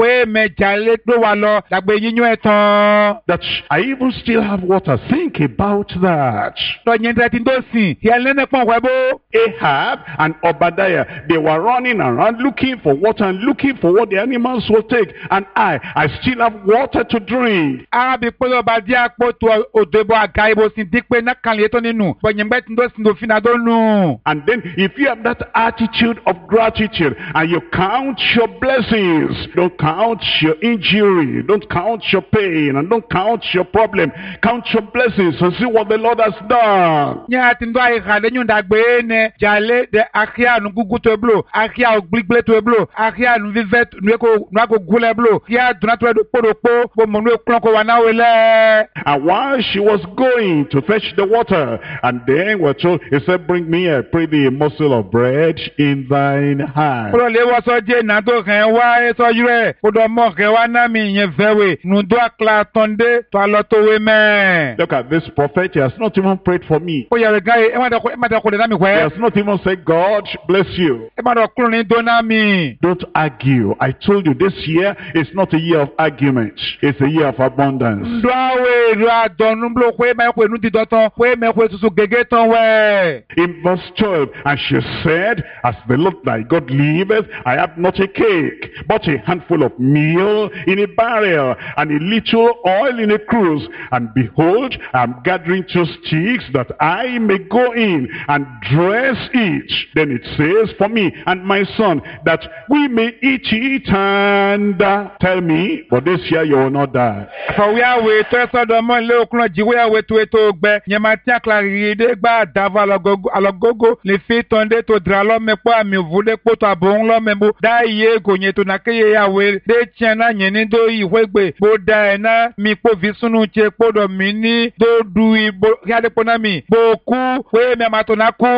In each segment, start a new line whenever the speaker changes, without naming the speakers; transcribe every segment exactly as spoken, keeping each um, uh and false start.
pé mẹ́jàlé tó wà lọ dàgbé yíyún ẹ̀ tán.
That I even still have water. Think about that.
Tọ́yìn tẹ́tí tó sìn kí ẹ lẹ́nu pọ̀ wẹ́ bó.
Ahab and Obadiah, they were running around looking for water and looking for what the animals will take. And I, I still have water to drink.
Arabi pé ọba díẹ̀ àpò tó òdo ìbò àga ìbò sì dín pé náà kàn lè tó nínú. Bọ̀yìn bẹ́ẹ̀ tí tó sìn tó fi náà tó nù.
And then if you have that attitude of gratitude and you count your blessings, don't count your injury, don't count your pain, and don't count your problem. Count your blessings and see what the Lord has done.
Nyà tí ń dọ́ àyíká lẹ́yìn ìdàgbé ní jàlé de àkíyà nù gúgú tó eblo, àkíyà ògbígbé tó eblo, àkíyà nù fífẹ́ nù èkó gúlẹ̀ eblo, kíyà dùnà tó ẹ̀dùn kpódòkpó, bó mọ̀ nù èkúrọ̀ kó wà náà wẹ̀lẹ̀.
And while she was going to fetch the water, and then we're told, he said, bring me, I pray thee, a morsel of bread in thine hand.
Kúrò lé wọ́n sọ jẹ́ ìnà tó kàn wá ẹ̀ sọ yú rẹ̀, kódò mọ̀ kàn wá náà mi yẹn fẹ́wé, nù dó àkàlà tọ́ndé tó àlọ́ tó wé mẹ́.
Look at this prophet, he has not even prayed for me.
Ó yẹ ká ẹ má dẹ́kun lè dá mi
He
wẹ́.
has not even said, God bless you.
Ẹ má dọ̀ kúrò ní dóná mi.
Don't argue. I told you this year is not a year of argument. It's a year of abundance.
Ndó àwẹ̀ ìlú àdọ̀nù ló pé mẹ́kọ̀ọ́ inú dídọ̀ tán, pé mẹ́kọ̀ọ́ tuntun gègé tán wẹ̀.
In verse twelve, and she said, as the Lord thy God liveth, I have not a cake, but a handful of meal in a barrel, and a little oil in a cruse. And behold, I am gathering two sticks, that I may go in and dress each. Then it says, for me and my son, that we may eat it and uh, tell me, for this year you will not die.
Fọwọ́ àwẹ̀ tó ẹ sọ́dọ̀ mọ́ ilé okùnrin jíwé àwẹ̀ tó ètò gbẹ. Yẹn máa tí àkàlà rèédé gbà dáfà alọ́gógó lè fi tọ́ndé tó dìrà lọ́mẹ́pọ̀ àmì òvúdé kótó àbòhún lọ́mẹ́bó. Dá iye gònyè tó nà kéye àwẹ̀ dé tiẹ̀ náà yẹn ní dó ìwé gbè. Bó da ẹ̀ náà mi kó fi súnú tse kpọ́dọ̀ mi ní dó du ìbò kíádé kpọ́nà mi. Bó kú pé mi àmà tó nà kú.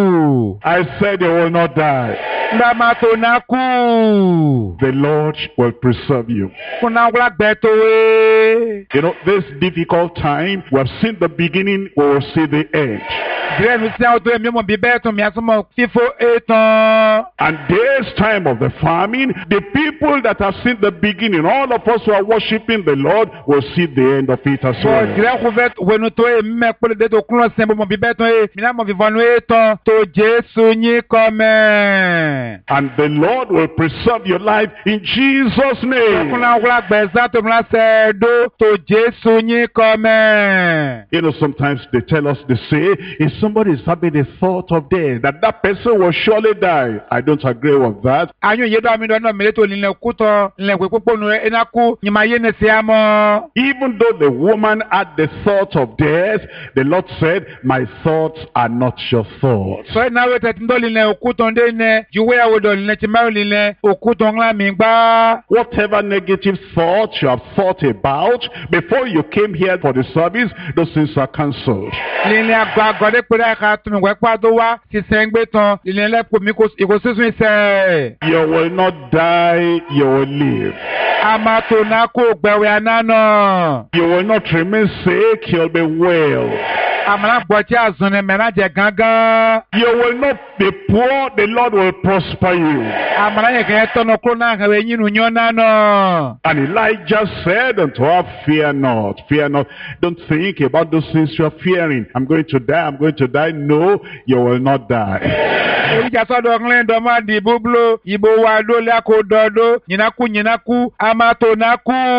I said you will not die.
Ndà má tó nà kú.
The Lord will preserve you.
Kúnà wúlá gbẹ tó wé.
You know, this difficult time, we have seen the beginning, we will see the end.
Dìrẹ́ nu sí àwọn tó yẹ mímọ́ bí bẹ́ẹ̀ tún mi àsomọ́ fífó ètàn.
And this time of the famine, the people that have seen the beginning, all of us who are worshiping the Lord, will see the end of it as
Bọ̀
well.
dìrẹ́ kú fẹ́ wẹnu tó yẹ mímẹ́ kpọ́lẹ̀ dé tó kúrò sẹ́n bọ́ bí bẹ́ẹ̀ tún yẹ mìíràn mọ̀ fífọ́ nu ètàn tó Jésù yín kọ́ mẹ́.
And the Lord will preserve your life in Jesus' name.
Kúnà wúlá gbẹ̀sán tó múlá sẹ́ẹ̀dó tó Jésù yín kọ́ mẹ́.
You know, sometimes they tell us, they say, if somebody is having a thought of death, that that person will surely die. I don't agree with that.
Àyùn yé dọ́ mi dọ́ náà mi létò nílẹ̀ kútọ̀ nílẹ̀ pé púpọ̀ nù ẹ̀ náà kú nyìmá yé ne sí àmọ́.
Even though the woman had the thought of death, the Lord said, my thoughts are not your thoughts.
Sọ náà wẹ́ tẹ̀tí ndọ́ lílẹ̀ òkútọ̀ ndé nẹ juwé àwòdọ̀ lílẹ̀ tí mẹ́rin lílẹ̀ òkútọ̀ ńlá mi gbá.
Whatever negative thoughts you have thought about before you came here for the service, those things are cancelled.
Lílẹ̀ àgbà àgọ́dé péré àká tún ìwẹ́ pàdó wá sísẹ́ ń gbé tán lílẹ̀ lẹ́pọ̀ mi kò sísun ìsẹ́.
You will not die, you will live.
Amato na kó gbẹ̀wẹ̀ àná náà.
You will not remain sick, you'll be well.
Àmàlà bọ̀tí àzùnì mẹ́rin jẹ gángan.
You will not be poor, the Lord will prosper you.
Àmàlà yẹn kẹ́ tọ́nà kúrò náà kẹ́wé yín nù yán náà náà.
And Elijah said unto her, fear not, fear not. Don't think about those things you are fearing. I'm going to die, I'm going to die. No, you will not die.
Ìjà sọ́dọ̀ ọ̀gbìn dọ́mọ́ di búbló, ìbò wa lólé àkó dọ́dọ́, yìnyínákú yìnyínákú, àmàtò náà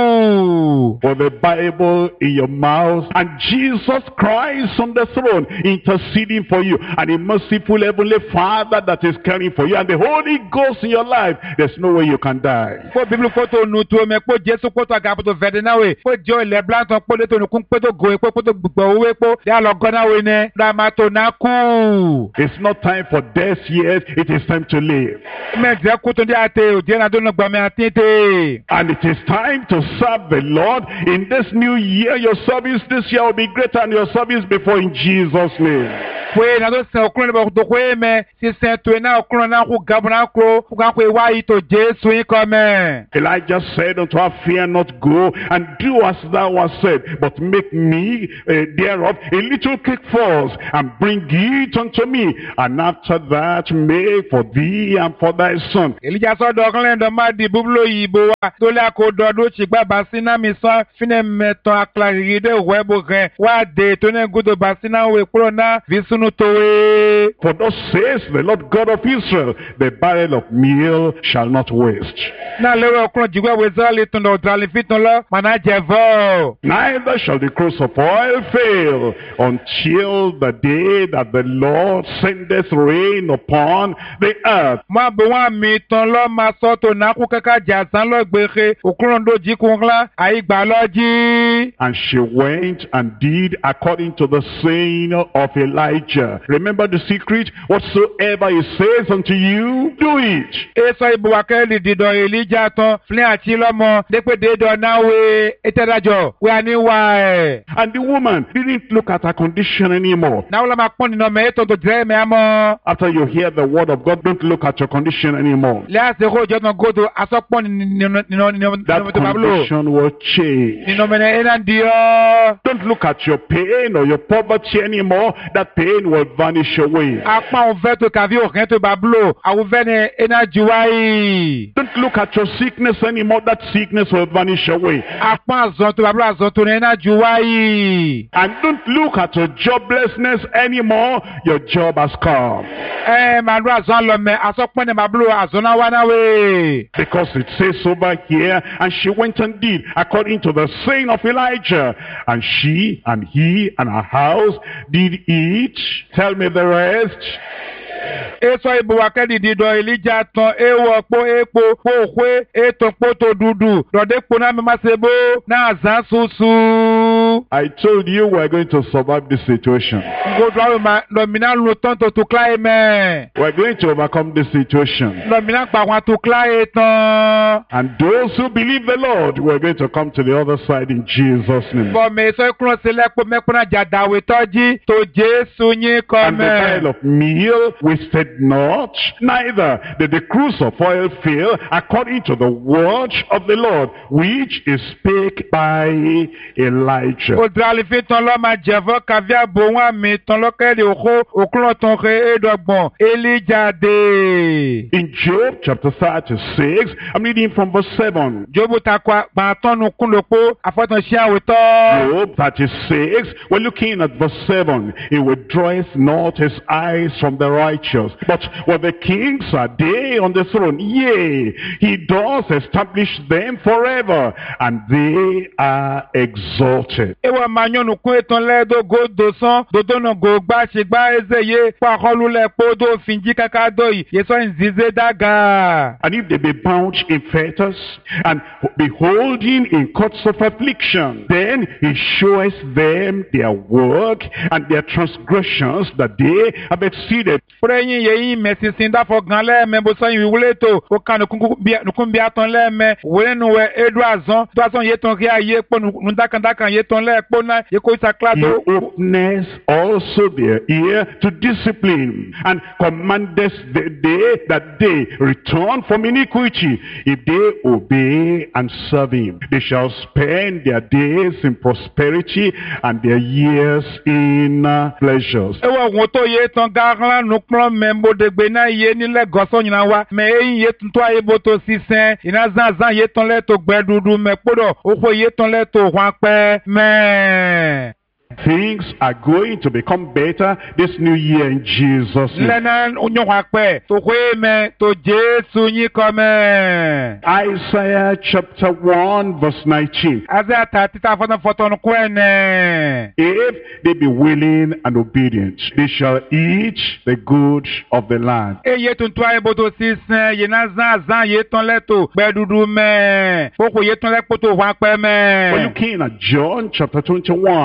kú.
For the Bible in your mouth, and Jesus Christ on the throne, interceding for you, and a merciful heavenly Father that is caring for you, and the Holy Ghost in your life, there's no way you can die.
Fó bíbélì kótó nu tu omi kó Jésù kótó àgàpọ̀tò fẹ̀dínáwé, kó jẹ́ ilẹ̀ blanton kó létò nìkún kótó gòwé kó kótó gbùgbọ̀ owó kó, yà lọ gọ́náwé ní, àmàtò náà kú.
It's not time for death yet, it is time to live.
Mẹ́jẹ̀ kótó ní àtẹ òjẹ́ náà tó ń gbàmí àtẹ́tẹ́.
And it is time to serve the Lord in this new year. Your service this year will be greater than your service before in Jesus' name.
kwe na do se okron ba to kwe me si se to na okron na ku gabna kro ku kan kwe wa yi to Jesu yin ko me.
Elijah said unto her, fear not, go and do as thou hast said, but make me uh, thereof a little cake first, and bring it unto me, and after that make for thee and for thy son.
Elijah so do okron do ma di bublo yibo wa to la ko do do chi gba basina mi so fine meton aklariri de webo gen wa de to ne gudo basina we kuro na visunu towe.
For thus says the Lord God of Israel, the barrel of meal shall not waste,
Na lewe okron jigwe we zali tun do drali fiton lo mana jevo.
neither shall the cruse of oil fail, until the day that the Lord sendeth rain upon the earth.
Ma bo wa mi ton lo ma so to na ku kaka jasan lo gbeche okron do ji kun la ai gba lo ji.
And she went and did according to the saying of Elijah. Remember the secret? Whatsoever he says unto you, do it.
E so ibo wa ke li dido Elijah ton flin ati lo mo de pe de do na we etedajo we ani wa e.
And the woman didn't look at her condition anymore.
Na wala ma pon ni no me to to dire me amo.
After you hear the word of God, don't look at your condition anymore.
Le ase ko jo no go to asopon ni ni ni no ni no
That
to bablo.
condition will change.
Ni no me ne ena dio.
Don't look at your pain or your poverty anymore. That pain will vanish away.
Apa on veut to kavi o rien to bablo. A ou vene ena juwai.
Don't look at your sickness anymore. That sickness will vanish away.
Apa zon to bablo zon to ena juwai.
And don't look at your joblessness anymore. Your job has come.
Eh manu azon lo me asopon ni bablo azona wana we.
Because it says over here, and she went and did according to the saying of Elijah. And she and he and her house did eat. Tell me the rest.
Eso ibo wa ke di do Elijah ton e wo po epo po kwe e ton po to dudu. Do de po na me masebo na azan susu.
I told you we're going to survive this situation.
Go do ma no mina lo ton to to climate.
We're going to overcome this situation.
No mina pa wa to climate ton.
And those who believe the Lord, we're going to come to the other side in Jesus' name.
Bo me so kro se le po me po na jada we toji to Jesu yin ko
And the
me.
barrel of meal wasted not, neither did the cruse of oil fail, according to the word of the Lord, which is spake by Elijah.
O drali fi ton lo ma jevo kavia bo wa mi ton lo ke de ojo okron ton ke edogbon Elijah de.
In Job chapter thirty-six, I'm reading from verse seven.
Jobu ta kwa ba ton nu kun lopo afoton sia we to.
Job thirty-six, we're looking at verse seven. He withdraweth not his eyes from the righteous, but when the kings are they on the throne, yea, he does establish them forever, and they are exalted.
Ewa manyonu kun eton le do go do son do do no go gba se gba ezeye pa holu le po do finji kaka do yi yeso nzize daga.
And if they be bound in fetters, and be holding in cords of affliction, then he showeth them their work and their transgressions that they have exceeded.
Preyin ye yin mesi sinda fo gan le me bo so yin wule to o kan nukun bi nukun bi aton le me wele nu we edu azon to azon ye ton ri aye po nu dakan dakan ye ton le po na ye ko sakla
He
to.
openeth also their ear to discipline, and commandeth the day that they return from iniquity. If they obey and serve him, they shall spend their days in prosperity and their years in uh, pleasures.
Ewa won to ye ton garan nukun me mo de gbe na ye ni le goso yin wa me yin ye tun to aye bo to sisen ina zan zan ye ton le to gbe dudu me podo o ko ye ton le to hwan pe me.
Things are going to become better this new year in Jesus' name.
Lena onyo hwan pe to kwe me to Jesu yin ko me.
Isaiah chapter one verse nineteen.
Azia ta tita foton foton kwene.
If they be willing and obedient, they shall eat the good of the land.
E ye tun to aye bo to sisen ye na zan zan ye ton le to gbe dudu me. Poko ye ton le po to hwan pe
We're
me.
looking at John chapter twenty-one verse three.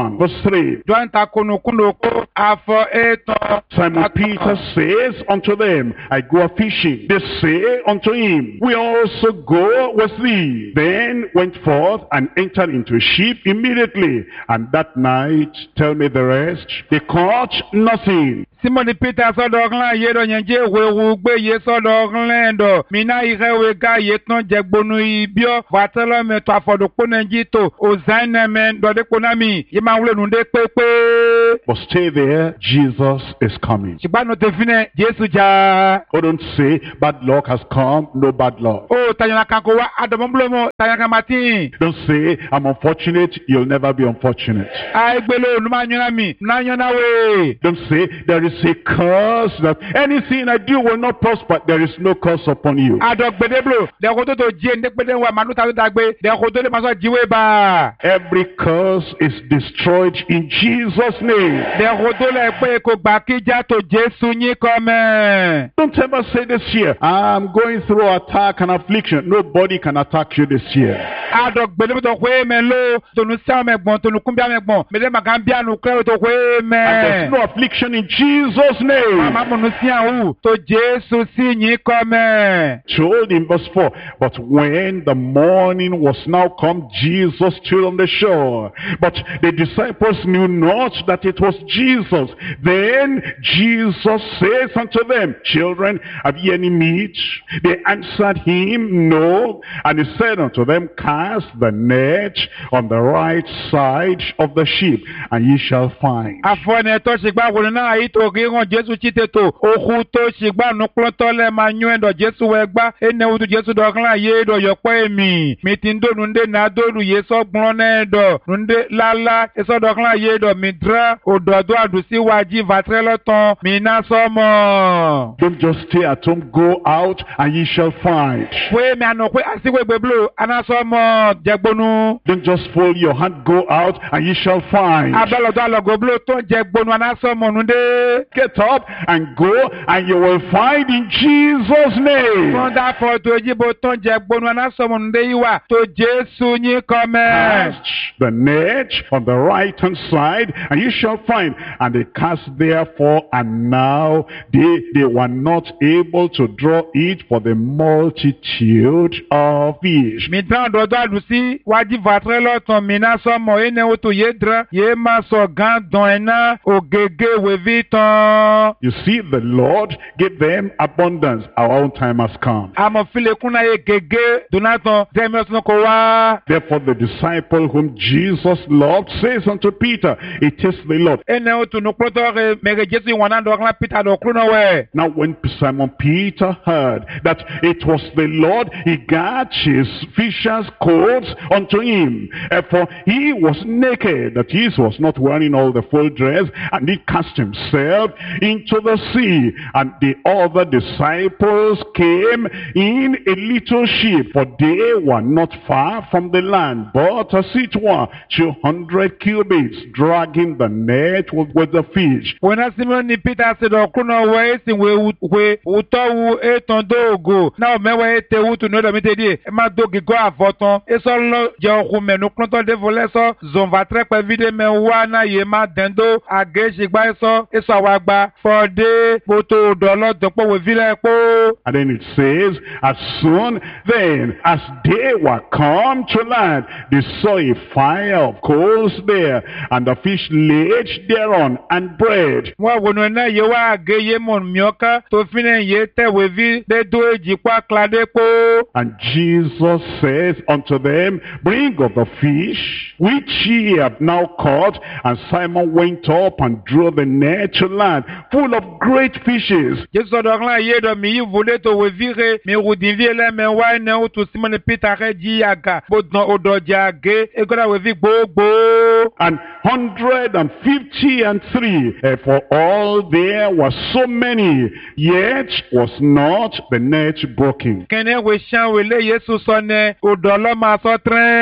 three.
John takunukuno ko afọ eto.
Simon Peter says unto them, I go a fishing. They say unto him, we also go with thee. Then went forth and entered into a ship immediately. And that night, tell me the rest, they caught nothing.
Simon Peter sọdọ ọ̀gá yẹ̀dọ̀ yẹn jẹ́ wẹ̀wù gbé yẹ sọdọ ọ̀gá ẹ̀dọ̀. Mina ìhẹ́wé ga yẹ tán jẹgbonu ibiọ́. Vàtẹ́lọ́ mi tó àfọ̀dùkú náà jí tó. Òzáìnà mi dọ̀dẹ́kọ̀ náà mi. Yẹ máa wúlò nùdé pépé.
But stay there, Jesus is coming.
Ṣùgbọ́n nù tẹ̀fín náà, Jésù jà.
Oh, don't say bad luck has come, no bad luck.
Ó tàyànà kan kò wá àdàmọ́bùlọ́mọ́ tàyànà kan máa tíì.
Don't say I'm unfortunate, you'll never be unfortunate.
Àìgbélé olùmọ̀ àyànà mi, náà yànà wé.
Don't say there is a curse that anything I do will not prosper. There is no curse upon you.
Àdọ̀gbẹ̀dẹ́bùlò, dẹ̀kọ̀tò tó jí ẹ̀ndẹ́gbẹ̀dẹ́ wa màlúù tàbí tàgbé, dẹ̀kọ̀tò lè máa sọ jíwé bá.
Every curse is destroyed in Jesus' name.
Dẹ̀kọ̀tò lè pé kò gbà kí já tó Jésù yín kọ́ mẹ́.
Don't ever say this year, I'm going through attack and affliction. Nobody can attack you this year.
Àdọ̀gbẹ̀dẹ́bùlò tó pé mẹ́ ló, tònú sẹ́wọ̀n mẹ́gbọ̀n, tònú kúnbíà mẹ́gbọ̀n, mẹ́lẹ́ màkà ń bí ànú kẹ́rù tó pé mẹ́.
And there's no affliction in Jesus' name.
Màmá mọ̀nù sí àwù tó Jésù sí yín kọ́ mẹ́.
Told in verse four, but when the morning was now come, Jesus stood on the shore. But the disciples knew not that it was Jesus. Then Jesus says unto them, children, have ye any meat? They answered him, no. And he said unto them, cast the net on the right side of the ship, and ye shall find.
Àfọ̀nẹ̀ tó ṣìgbà wòlò náà yìí tó kí hàn Jésù chí tètò. Òkú tó ṣìgbà nùkúlọ́tọ́ lẹ́ máa yún ẹ̀dọ̀ Jésù wẹ̀ gbá. Ẹnẹ wutu Jésù dọ̀kúnlá yé ẹ̀dọ̀ yọ̀pọ̀ èmì. Mi ti ń dó nùndé náà dóòlù yé sọ́gbọ́n náà ẹ̀dọ̀. Nùndé lálá ẹ̀sọ́ dọ̀kúnlá yé ẹ̀dọ̀ mi dra. Òdòdó àdùsí wájí vàtírẹ́lọ́tàn mi ná sọ́mọ̀.
Don't just stay at home, go out and ye shall find.
Wé mi àná pé àsìwé gbèbúlò aná sọ́mọ̀ jẹgbónú.
Don't just fold your hand, go out and ye shall find.
Abẹ́lọ́dọ̀ àlọ́gọ́búlò tó ń jẹgbónú aná sọ́mọ̀ nùndé.
Get up and go and you will find in Jesus' name.
Wọ́n fọ́ tó jíbo tó ń jẹgbónú aná sọ́mọ̀ nùndé yìí wà tó Jésù yín kọ́ mẹ́.
Cast the net on the right hand side and you shall find. And they cast therefore, and now they, they were not able to draw it for the multitude of fish.
Mi dán dọ́dọ́ àdùsí wájú vàtírẹ́ lọ́tàn mi ná sọ́mọ̀ yìí ní wọ́n tó yé dán yé má sọ gán dán ẹ̀ ná ògègé wèví tán.
You see, the Lord gave them abundance. Our own time has come.
Àmọ̀ fílẹ̀ kúnná yé gègé dùnátàn tẹ́mi ọ̀sán kò wá.
Therefore the disciple whom Jesus loved says unto Peter, it is the Lord.
Ẹnẹ o tunu kpọtọ rẹ mẹrẹ Jésù ìwọ̀n náà dọ̀kúnlá Peter dọ̀kúnná wẹ̀.
Now when Simon Peter heard that it was the Lord, he got his fisher's coats unto him. Uh, for he was naked, that he was not wearing all the full dress, and he cast himself into the sea. And the other disciples came in a little ship, for they were not far from the land, but as it were two hundred cubits, dragging the net with, with the fish.
When I see me Peter said, "Okuno we sin we we utowu eton dogo." Now me we ete utu no do me te die. E ma dogi go avoton. E so lo je oku menu klonto de vole so zon va tre pe vide me wa na ye ma dendo age sigba so e so wa gba for de poto do lo dopo we vile po.
And then it says, as soon then as they were come to land, they saw a fire of coals there, and the fish laid thereon, and bread.
Wa wono na ye wa age ye mon mioka to fine ye te we vi de do eji kwa klade po.
And Jesus says unto them, bring of the fish which ye have now caught. And Simon went up and drew the net to land, full of great fishes.
Jesus odorla ye do mi vole to we vire mi rudinvi le me wa ne o to Simon Peter ji aga bodon odoje age e goda we vi gbogbo.
And hundred and fifty and three, uh, for all there were so many, yet was not the net broken.
Kene we shan we le Yesu so ne odolo ma so tren.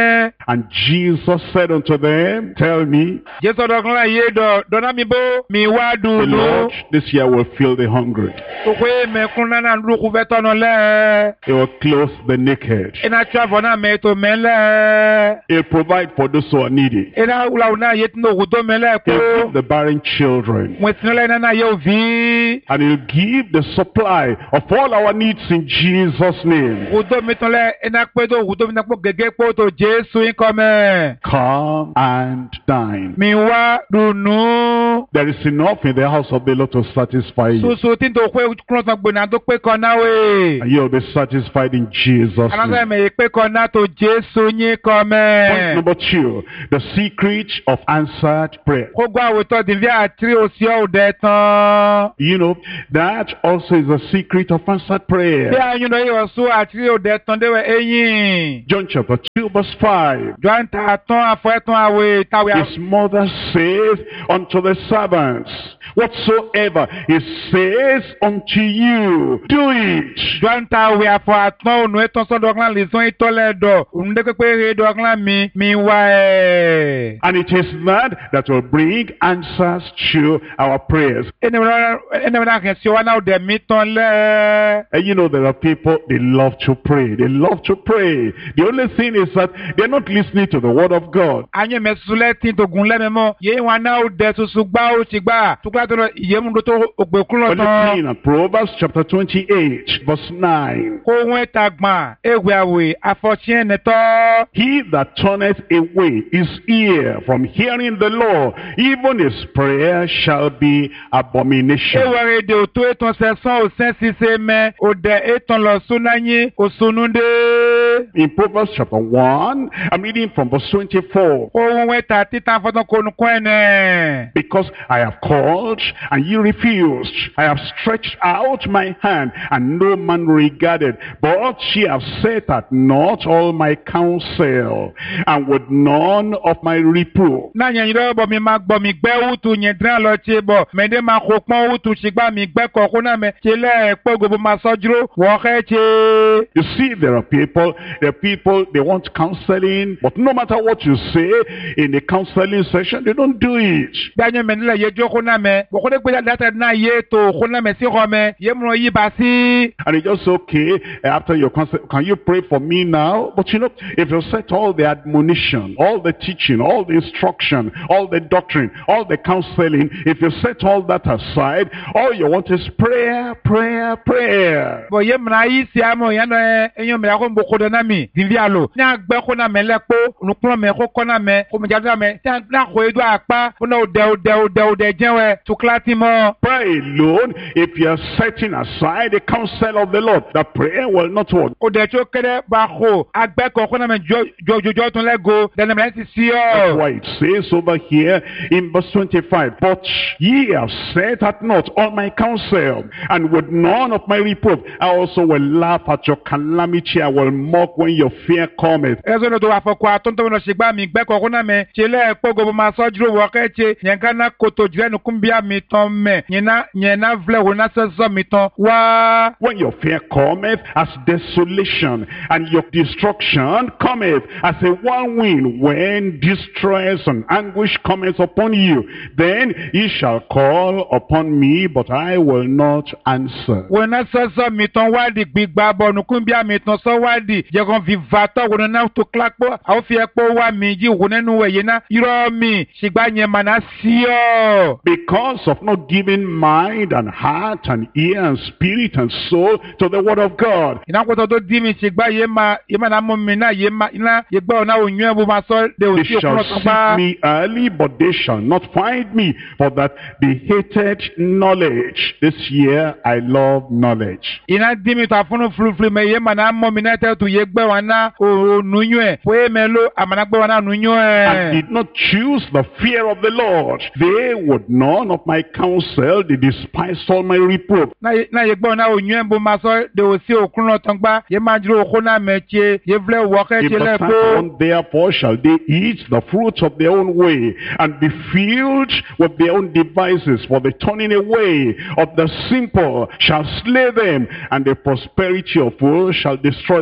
And Jesus said unto them, tell me,
Jésù dọ̀kúnlá yé dọ̀ dọ̀nà mi bó mi wá
the
dùn
Lord this year will fill the hungry.
Tukwe mekun nana nduku vetono le.
He will clothe the naked.
Ina chavo na meto mele.
He will provide for those who are needy.
Ina ula una yetno gudo mele
He will
ko.
feed the barren children.
Mwesinole nana yovi.
And he'll give the supply of all our needs in Jesus' name.
Gudo metole ina kwedo gudo mina ko gege ko to Jesu inkome.
Come and dine.
Mi wa dunu.
There is enough in the house of the Lord to satisfy you.
Susu tinto kwe krono gbona to pe kona we.
And you'll be satisfied in Jesus'
Anasa
name.
me pe kona to Jesu nyi
Point
kome.
number two, the secret of answered prayer.
Ko gwa we to divya atri osio de tan.
You know, that also is a secret of answered
Bí
prayer.
a yún lọ yóò sún àti òde tán déwẹ̀ eyín.
John chapter two verse five.
Jọ́n ta tán afọ́ẹ́tán àwẹ̀ tàwẹ̀
His mother says unto the servants, whatsoever he says unto you, do it.
Jọ́n ta àwẹ̀ afọ́ àtán ònú ẹ̀tàn sọ́dọ̀ ọ̀gbọ́n lè sún ìtọ́lẹ̀ dọ̀. Òun dé pépé rédíò ọ̀gbọ́n mi mi wá ẹ̀.
And it is that that will bring answers to our prayers.
Ẹni wọn náà kàn sí wa náà dẹ̀ mí tán lẹ́.
And you know, there are people, they love to pray. They love to pray. The only thing is that they're not listening to the word of God.
Àyè mẹ́sùlẹ̀ tí tògùn lẹ́mẹ̀mọ́. Yé wọn náà dẹ̀ tuntun gbá ó ti gbà. Tukura tó lọ ìyẹ́mu tó ògbè kúrò
But let's
tán.
see in Proverbs chapter twenty-eight, verse nine.
Kó wọ́n ta gbọ̀n ewé àwẹ̀ àfọ̀tíẹ̀ nìtọ́.
He that turneth away his ear from hearing the law, even his prayer shall be abomination.
Ewere de oto eton sẹ̀sán òsẹ́ ṣiṣẹ́ mẹ́ òdẹ eton lọ súnáyé òsúnúndé.
In Proverbs chapter one, I'm reading from verse twenty-four.
Ohun wẹ́ta títa fọ́tán konukọ́ ẹ̀nẹ̀.
Because I have called and ye refused. I have stretched out my hand and no man regarded. But ye have set at naught all my counsel and would none of my reproof.
Náà yẹn yìí bọ̀ mi máa gbọ́ mi gbẹ́ wútu yẹn dín lọ ṣe bọ̀. Mẹ̀dẹ́ máa kó pọ́n wútu ṣùgbọ́n mi gbẹ́ kọ̀ọ̀kún náà mẹ́. Ṣe lẹ́ẹ̀pẹ́ gbogbo máa sọ́júrò wọ́n kẹ́ ṣe.
You see, there are people, there are people, they want counseling, but no matter what you say in the counseling session, they don't do it.
Dájú mẹ́ nílẹ̀ yẹn jókòó náà mẹ́. Bọ̀kọ́ dé gbé dáta náà yé tó kó náà mẹ́ sí họ mẹ́. Yé mu yí ba sí.
And it's just okay, after your counsel, can you pray for me now? But you know, if you set all the admonition, all the teaching, all the instruction, all the doctrine, all the counseling, if you set all that aside, all you want is prayer, prayer, prayer.
Bọ̀ yé mìíràn yìí sí àmọ́ ìyá náà ẹ̀yàn mìíràn kó ń bọ̀ kó dọ̀ náà mi. Dìbí àlò. Ní àgbẹ̀ kó náà mẹ́ lẹ́kpó, ònùkúrọ̀ mẹ́ kó kọ́ náà mẹ́, kó mi jáde náà mẹ́. Tí a náà kó edu àpá, ó náà òdẹ òdẹ òdẹ òdẹ jẹ́wẹ̀ tukla ti mọ́.
Pray alone if you are setting aside the counsel of the Lord. The prayer will not work.
Òdẹ tí ó kéré bá kó, àgbẹ̀ kọ̀ kó náà mẹ́ jọjọjọ tún lẹ́gò, dẹ̀nẹ̀ mìíràn ti sí
That's
ọ́.
why it says over here in verse twenty-five, but ye have set at naught all my counsel, and with none of my reproof. I also will laugh at your calamity. I will mock when your fear cometh.
Ẹ̀sọ́ ní tó wà fọkọ àtúntò náà ṣègbà mi gbẹ́ kọ̀ kó náà mẹ́. Ṣe lẹ́ẹ̀pọ̀ gbogbo máa sọ́jú wọ̀ kẹ́ẹ̀ṣe. Yẹn ká náà kòtò jùlẹ̀ nìkún bí àmì tán mẹ́. Yẹn náà yẹn náà vilẹ̀ wò náà sẹ́sọ́ mi tán. Wá.
When your fear cometh as desolation, and your destruction cometh as a whirlwind, when distress and anguish cometh upon you, then ye shall call upon me, but I will not answer.
Wọ́n náà sẹ́sọ́ mi tán wádìí gbígbà bọ̀ nìkún bí àmì tán sọ wádìí. Jẹ́kan fi vàtọ̀ wọ́n náà tó kílápọ̀. Àwọn fi ẹ̀pọ̀ wá mi jí wọ́n nínú ẹ̀yẹ náà. Irọ́ mi ṣùgbà yẹn mà náà sí ọ́.
Because of not giving mind and heart and ear and spirit and soul to the word of God.
Ìnáwó tó dí mi ṣùgbà yẹn mà yẹn mà náà mú mi náà yẹn mà iná yẹn gbọ́ ọ̀nà òyìn ẹ̀ bó máa sọ de
They
òsì
shall
òkúrọ̀ tó bá.
seek me early, but they shall not find me, for that they hated knowledge. This year I love knowledge.
Iná dí mi tó àfúnú fulufulu mẹ yẹn mà náà mọ́ mi náà tẹ́ tó yẹ gbẹ́ wọn náà ònúyún ẹ̀. Fóyè mẹ́ ló àmàlà gbẹ́ wọn náà núyún
And
ẹ̀.
did not choose the fear of the Lord. They would none of my counsel, they despised all my reproof.
Náà yẹ gbẹ́ wọn náà òyìn ẹ̀ bó máa sọ de òsì òkúrọ̀ tó gbá. Yẹn máa dúró òkú náà mẹ́ tiẹ̀ yẹ filẹ̀ wọ́kẹ́
If
tiẹ̀
the
lẹ́kọ́.
one therefore shall they eat the fruits of their own way, and be filled with their own devices, for the turning away of the simple shall slay them, and the prosperity of fools shall destroy them.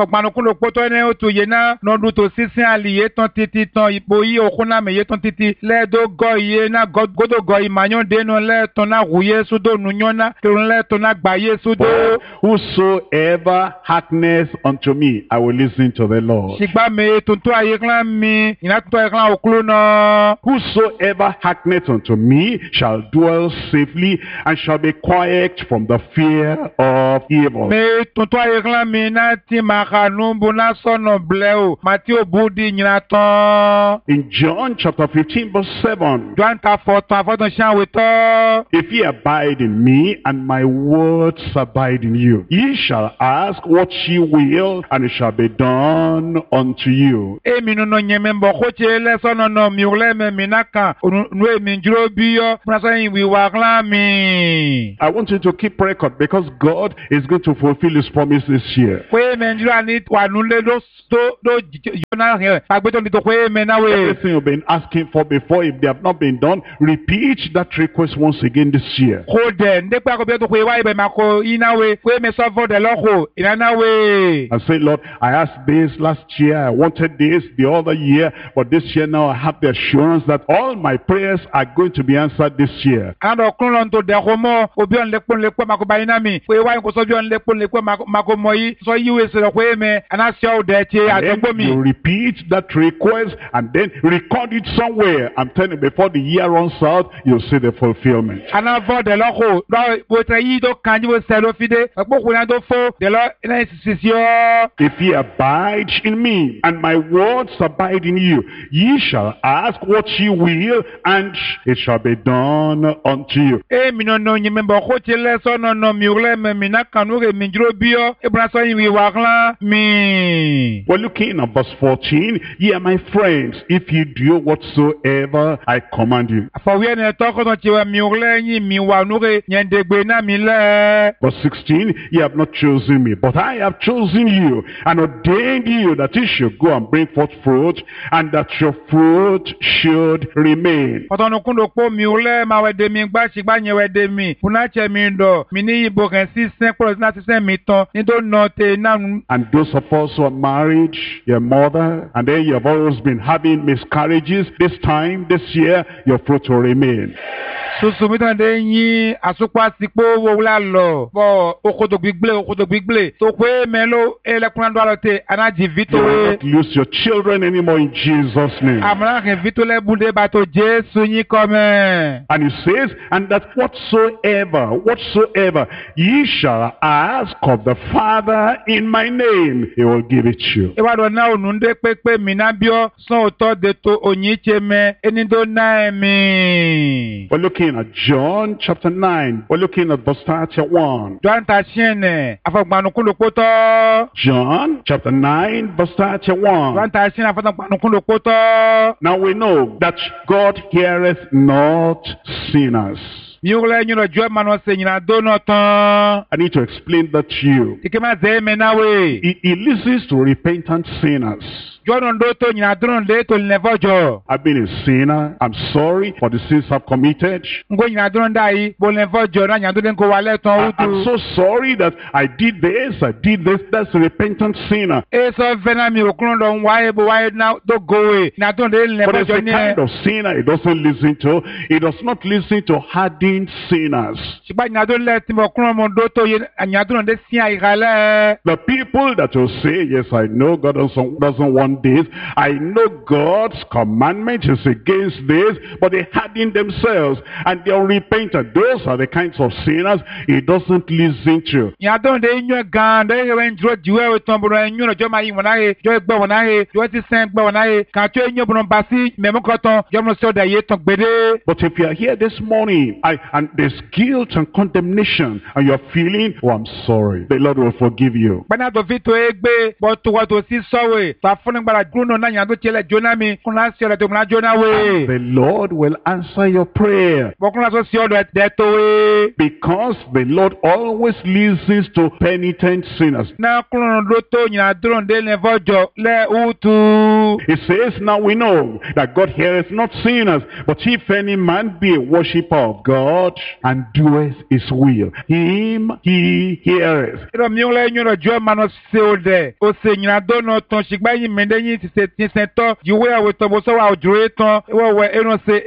afọgbanukunlo kpọtọ ne otu yena n'ọdún tó sísìn àlìyé tán títí tán ipò yìí òkun náà mèye tán títí lẹ́ẹ̀dó gọ iye náà gódò gọ ìmàyán dénú lẹ́ẹ̀tàn náà wùyé súdó nùyán náà kírun lẹ́ẹ̀tàn náà gbàyé súdó.
Whosoever hearkeneth unto me, I will listen to the Lord.
ṣìgbà mi tuntun ayé kan mi ìná tuntun ayé kan òkúlù náà.
Whosoever hearkeneth unto me shall dwell safely and shall be quiet from the fear of evil.
mi tuntun ayé kan mi náà ti máa ka nùbù náà sọ̀nà blẹ̀ o màá tí o bú di ìyìnà tán.
In John chapter fifteen verse seven.
John ta fọ̀tàn àfọ̀tàn ṣe àwẹ̀ tán.
If ye abide in me and my words abide in you, ye shall ask what ye will, and it shall be done unto you.
Èmi nínú nyẹmẹ bọ̀ kó tse lẹ́sọ̀nà náà mi ò lẹ́mẹ̀ mi náà kàn nu èmi dúró bí yọ múnasọ yìí wíwá klan mi.
I want you to keep record because God is going to fulfill his promise this year.
Pé Nàìjíríà ní wà nulẹ̀ ló tó ló yọ náà yẹn àgbẹ̀tọ̀ ní tó pé èmi náà wẹ̀.
Everything you've been asking for before, if they have not been done, repeat that request once again this year.
Kó dẹ̀ ndékpé àkọ́bí tó pé wáyé bẹ̀ máa kó iná wẹ̀ pé mi sọ fún dẹ̀ lọ́kọ̀ ìnáná wẹ̀.
And say, Lord, I asked this last year, I wanted this the other year, but this year now I have the assurance that all my prayers are going to be answered this year.
Àndọ̀ kún lọ́n tó dẹ̀ kó mọ́ òbí ọ̀n lẹ́kpọ̀ lẹ́kpọ̀ máa kó báyìí náà mi pé wáyé kó sọ bí ọ̀n lẹ́kpọ̀ lẹ́kpọ̀ máa kó mọ yìí sọ yíwé sọ̀rọ̀ pé mi àná sọ ọ̀dẹ̀ ẹ̀tsẹ̀ àdógbò mi.
You repeat that request and then record it somewhere. I'm telling you, before the year runs out, you'll see the fulfillment.
Àná fọ́ dẹ̀ lọ́kọ̀ lọ́ bòtẹ́ yìí tó kàn jí bó sẹ́ ló fi dé ẹ̀kpọ̀ kùnà tó fọ́ dẹ̀ lọ́ iná ìsìsì ọ́.
If ye abide in me and my words abide in you, ye shall ask what ye will, and it shall be done unto you.
Èmi nínú nyẹmẹ bọ̀ kó tse lẹ́sọ̀nà náà mi ò lẹ́mẹ̀ mi náà kàn lórí mi dúró bí yọ ìbúrasọ yìí wíwá klan mi.
We're looking at verse fourteen. Ye are my friends, if you do whatsoever I command you.
Àfọwé ni tọkọtọ tse wẹ̀ mi ò lẹ́yìn mi wà lórí nyẹ̀ndégbé náà mi lẹ́.
Verse sixteen, ye have not chosen me, but I have chosen you and ordained you that you should go and bring forth fruit, and that your fruit should remain.
Pọ̀tọ́nù kúndò pọ̀ mi ò lẹ́ máa wẹ̀ dé mi gbá ṣìgbà yẹn wẹ̀ dé mi. Fúnátsẹ̀ mi dọ̀ mi ní ìbò kẹ̀ sí sẹ́ kúrò sí sẹ́ mi tán nítorí nà tẹ̀ náà.
And those of us who are married, your mother, and then you have always been having miscarriages, this time, this year, your fruit will remain.
Susu mi tán de yin asopọ̀ àsìkò wo wúlà lọ. Bọ̀ okoto gbígbé okoto gbígbé. Tó pé mẹ́lò ẹlẹ́kùnrin àdó àlọ́tẹ̀ anájì vito.
You will not lose your children anymore in Jesus' name.
Àmàlà kẹ̀ vito lẹ́bùdé bàtò Jésù yín kọ́ mẹ́.
And he says, and that whatsoever, whatsoever ye shall ask of the Father in my name, he will give it you.
Ìwádọ̀ náà ò nùndé pépé mi náà bíọ́ sàn òtọ́ de to òyìn tse mẹ́ ẹni tó náà mi.
We're looking at John chapter nine. We're looking at verse thirty-one.
John ta ṣẹ́nẹ̀ afọ̀gbanukun ló kótọ́.
John chapter nine verse thirty-one.
John ta ṣẹ́nẹ̀ afọ̀gbanukun ló kótọ́.
Now we know that God heareth not sinners.
Mi ò lẹ́ yín lọ jọ́ ẹ̀ máa nọ sẹ́yìn náà dóná tán.
I need to explain that to you.
Ike máa zẹ́ mẹ́ náà wẹ̀.
He, he listens to repentant sinners.
Jọ́nà ndó tó yìnyín àdúrà lé tó lè fọ́jọ́.
I've been a sinner. I'm sorry for the sins I've committed.
Ngo yìnyín àdúrà ndá yìí bó lè fọ́jọ́ náà yìnyín àdúrà kó wà lẹ́tàn
I-
wútu.
I'm so sorry that I did this, I did this. That's a repentant sinner.
E sọ fẹ́nà mi òkúrò lọ ń wáyé bó wáyé náà tó gòwè. Ní àdúrà lé lè
But it's
fọ́jọ́
the
ní
kind
ẹ.
of sinner he doesn't listen to. He does not listen to hardened sinners.
Ṣùgbọ́n yìnyín àdúrà lẹ́ tí mo kúrò mọ́ ndó tó yẹ yìnyín àdúrà lé sí àyíkálẹ̀.
The people that will say, yes, I know God doesn't, doesn't want this. I know God's commandment is against this, but they harden themselves and they are unrepentant. Those are the kinds of sinners he doesn't listen to.
Yìnyín àdúrà lé yín gan dé yẹ wẹ́n dúró jìwé wẹ́ tán bọ̀rọ̀ ẹ̀yìn ọjọ́ máa yí wọn náà yẹ jọ́ gbẹ́ wọn náà yẹ jọ́ ti sẹ́n gbẹ́ wọn náà yẹ kàn tó yín bọ̀rọ̀ bá sí mẹ́mú kan tán jọ́ mọ̀ sí ọ̀dà yẹ tán gbédé.
But if you are here this morning I, and there's guilt and condemnation and you're feeling, oh, I'm sorry, the Lord will forgive you.
Gbẹ́nà tó fi tó e gbé bọ́ tó wọ́n tó sí sọ́wé tó àfúnni bara gruno na nyando chele jona mi kuna sio to mna jona we.
The Lord will answer your prayer.
Bokuna so sio do de to we.
Because the Lord always listens to penitent sinners.
Na kuno do to nyina dron de ne vojo le utu.
He says, now we know that God heareth not sinners, but if any man be a worshipper of God and doeth his will, him he heareth.
Iro mi ole nyoro jo mano se ode. O se nyina do no ton shigba yin mende yin ti se ti se to jiwe awe to bo so wa ojure ton wo we eno se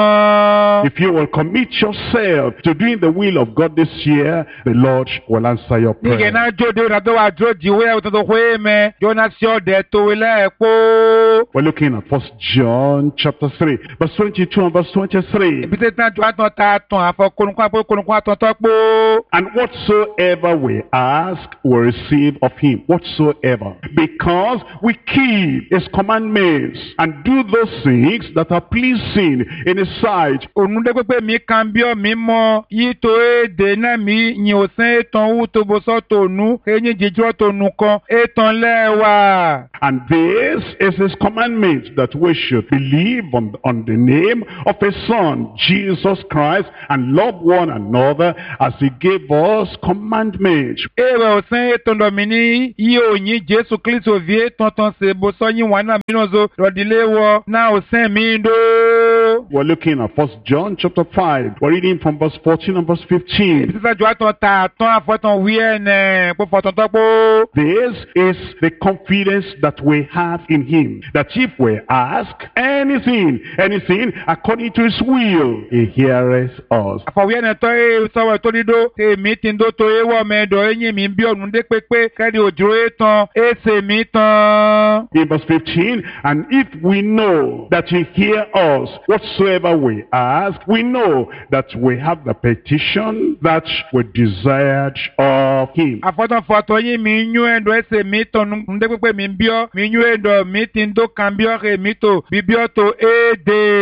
eton.
If you will commit yourself to doing the will of God this year, the Lord will answer your prayer.
Nige na jo de na do wa jo jiwe awe to do hwe me Jona sio de to we le po.
We're looking at First John chapter three, verse twenty-two and verse twenty-three.
Ebi te na jo aton ta ton afo konukwa po konukwa ton to po.
And whatsoever we ask, we receive of him. Whatsoever. Because we keep his commandments and do those things that are pleasing in his sight.
Onunde pepe mi cambio mi mo yi to e de na mi yin o sen ton wu to bo so to nu eyin jejo to nu kan eton lewa.
And this is his commandment, that we should believe on, on the name of his Son, Jesus Christ, and love one another as he gave us commandments.
Ewe o sen eton do mi ni yi o yin Jesu Kristo vie ton ton se bo so yin wana mi no zo rodile wo na o sen mi do.
We're looking at First John chapter five. We're reading from verse fourteen and verse fifteen.
Ebi sa jo aton ta ton afo ton wi ene po foton to po.
This is the confidence that we have in him, that if we ask anything, anything according to his will, he heareth us.
Afo wi ene to e so we to dido te mi tin do to e wo me do eyin mi bi onun de pepe kedi ojuro eton e se mi tan.
In verse fifteen, and if we know that he hear us, whatsoever we ask, we know that we have the petition that we desired of him.
Afoton foto yin mi nyu endo e se mi ton nde pepe mi bio mi nyu endo mi tin do cambio re mi to bibio to e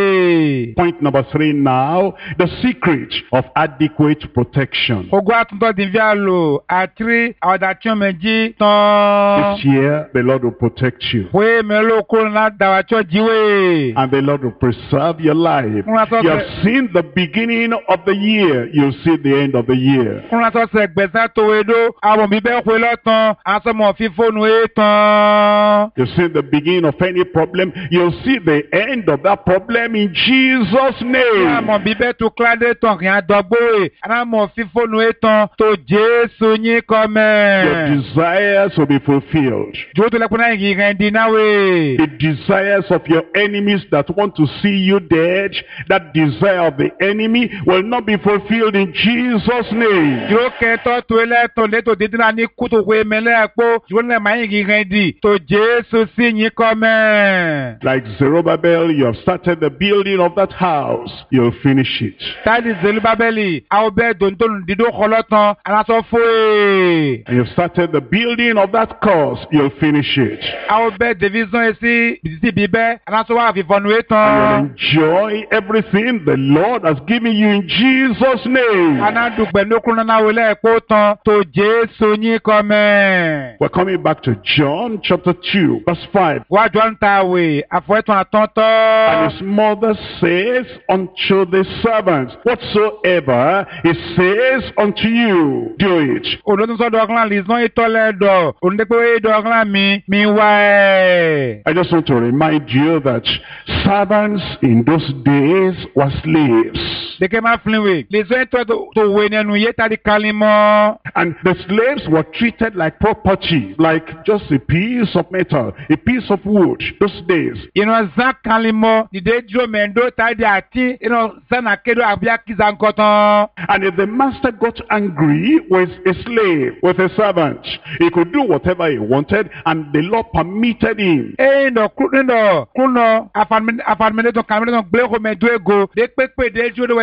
de.
Point number three now, the secret of adequate protection.
Ogo atunto di vialo atri awdachon meji ton.
This year, the Lord will protect you.
We me lo ko na dawacho jiwe.
And the Lord will preserve your life. You have seen the beginning of the year, you'll see the end of the year.
Kuna so se gbesa to edo awon bibe ko lotan aso mo fi phone e tan.
You've seen the beginning of any problem, you'll see the end of that problem in Jesus' name.
Amo bibe to klade ton rin adogbo e ana mo fi phone e tan to Jesu yin come.
Your desires will be fulfilled.
Jo to le kuna yin rendi na we.
The desires of your enemies that want to see you dead, that desire of the enemy will not be fulfilled in Jesus' name.
Jo ke to to le to le to didina ni kuto we mele po jo le ma yin rendi to Jesu si yin come.
Like Zerubbabel, you have started the building of that house, you'll finish it.
Tadi Zerubbabeli aobe don don dido kholotan ana so fo e.
And you've started the building of that course, you'll finish it.
Aobe division esi bisi bibe ana so wa fi fonu
And
etan.
you'll enjoy everything the Lord has given you in Jesus' name.
Ana dugbe nokun na we le po tan to Jesu yin come.
We're coming back to John chapter two, verse five.
Wa jo nta we afo etan
And
atonto.
his mother says unto the servants, whatsoever he says unto you, do it.
Olodun so do kan lizon itole do onde pe do kan mi mi wa e.
I just want to remind you that servants in those days were slaves.
De ke ma flinwe lizon ito to we nenu ye tadi kalimo.
And the slaves were treated like property, like just a piece of metal, a piece of wood. Those days.
You know zan kalimo di de jo mendo tadi ati you know sana kedo abia kizan koton.
And if the master got angry with a slave, with a servant, he could do whatever he wanted, and the law permitted him.
Eh no kuno kuno afanme afanme to kamere no gble ko me do ego de pepe de jo de we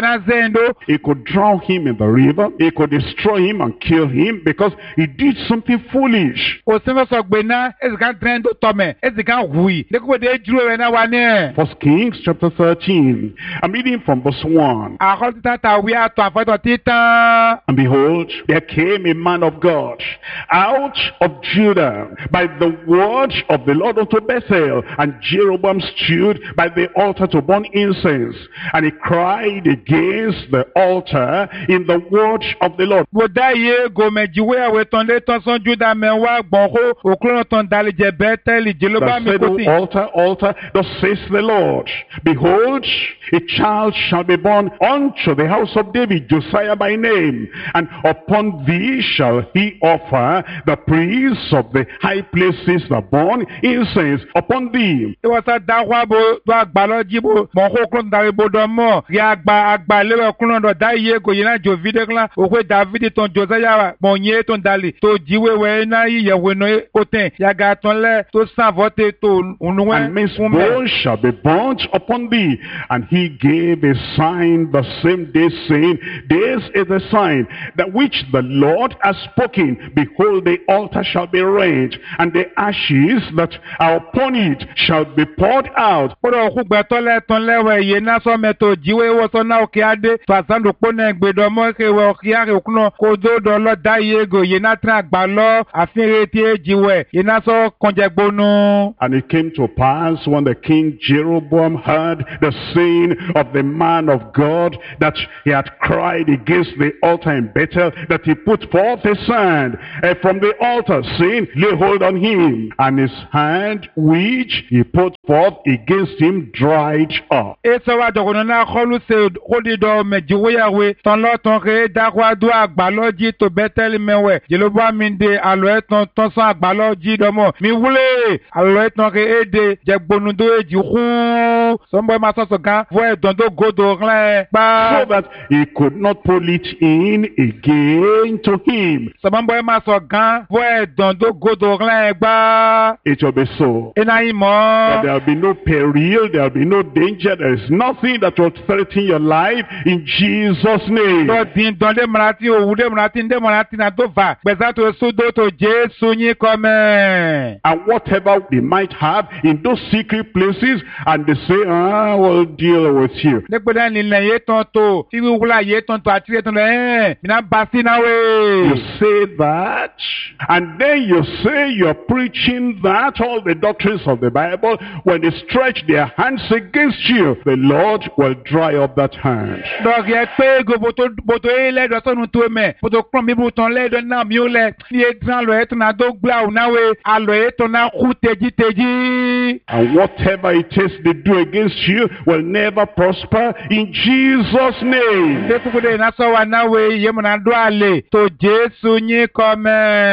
na zendo.
He could drown him in the river. He could destroy him and kill him because he did something foolish.
O se so gbe na ezika drendo tome ezika hui de ko de juro we na wa ne.
First Kings chapter thirteen. I'm reading from verse one.
A ko ta ta wi ato afoto titan.
And behold, there came a man of God out of Judah by the word of the Lord unto Bethel, and Jeroboam stood by the altar to burn incense, and he cried against the altar in the word of the Lord.
Wo da ye go mejiwe awe ton le ton son Judah me wa gbon ho okun ton dali je Bethel Jeroboam mi ko ti.
Altar, altar, thus says the Lord, behold, a child shall be born unto the house of David, Josiah by name, and upon thee shall he offer the priests of the high places that burn incense upon thee.
It was a dawabo do agbalo jibo mo ho kun dari bodo mo ya agba agba lewe kun do da ye go yina jo vide kla o ko David ton Josiah mo nye ton dali to jiwe we na ye we no oten ya ga ton le to savote to unwe.
And men's bones shall be burnt upon thee. And he gave a sign the same day, saying, this is the sign that which the Lord has spoken. Behold, the altar shall be rent, and the ashes that are upon it shall be poured out.
Oro ku gbe to le ton lewe ye na so me to jiwe wo so na o ki ade to asando po na gbedo mo ke wo ki are okuno ko do do lo da ye go ye na tra gba lo afire ti jiwe ye na so konje gbonu.
And it came to pass when the king Jeroboam heard the saying of the man of God, that he had cried against the altar in Bethel, that he put forth his hand uh, from the altar, saying, lay hold on him. And his hand which he put forth against him dried up.
Eso wa dogono na kholu se khodi do me jiwe yawe ton lo ton re da kwa do agbaloji to Bethel mewe Jeroboam minde alo eton ton so agbaloji do mo mi wule alo eton re ede je gbonu do eji hu sombo ma so so gan vo edon do godo ran pa,
so that he could not pull it in again to him.
sombo ma so gan vo edon do godo ran pa.
It will be so.
Ina imo
There will be no peril, there will be no danger, there is nothing that will threaten your life in Jesus' name.
do din don de marati o wude marati de marati na do va gbeza to so do to Jesu yin come.
And whatever they might have in those secret places, and they say, ah, we'll deal with you.
Nekpoda ni le ye ton to ti wi wula ye ton to atire ton eh mi na basi na we.
You say that, and then you say you're preaching that, all the doctrines of the Bible, when they stretch their hands against you, the Lord will dry up that hand.
Donc ye pe go boto boto e le do sonu to me boto kron mi boton le do na mi o le ni e gran lo e ton na do gba o na we alo e ton na ku teji teji.
And whatever it is they do against you will never prosper in Jesus' name.
De ku de na so wa na we ye mo na do ale to Jesu yin come.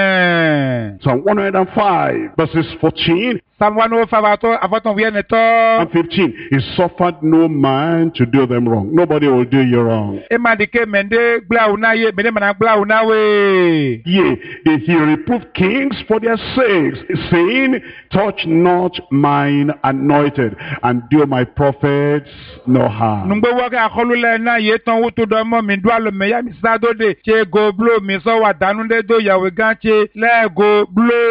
Psalm one hundred five verses fourteen
Psalm one oh five ato afoton wi ene to.
and fifteen. He suffered no man to do them wrong. Nobody will do you wrong.
E ma de ke mende gba o na ye mende ma na gba o na we.
Yea, did he reprove kings for their sakes, saying, touch not mine anointed, and do my prophets no harm.
Nungbe wake akolu le na ye ton wo to do mo mi do alo me ya mi sa do de che go blow mi so wa danu de do ya we gan che le go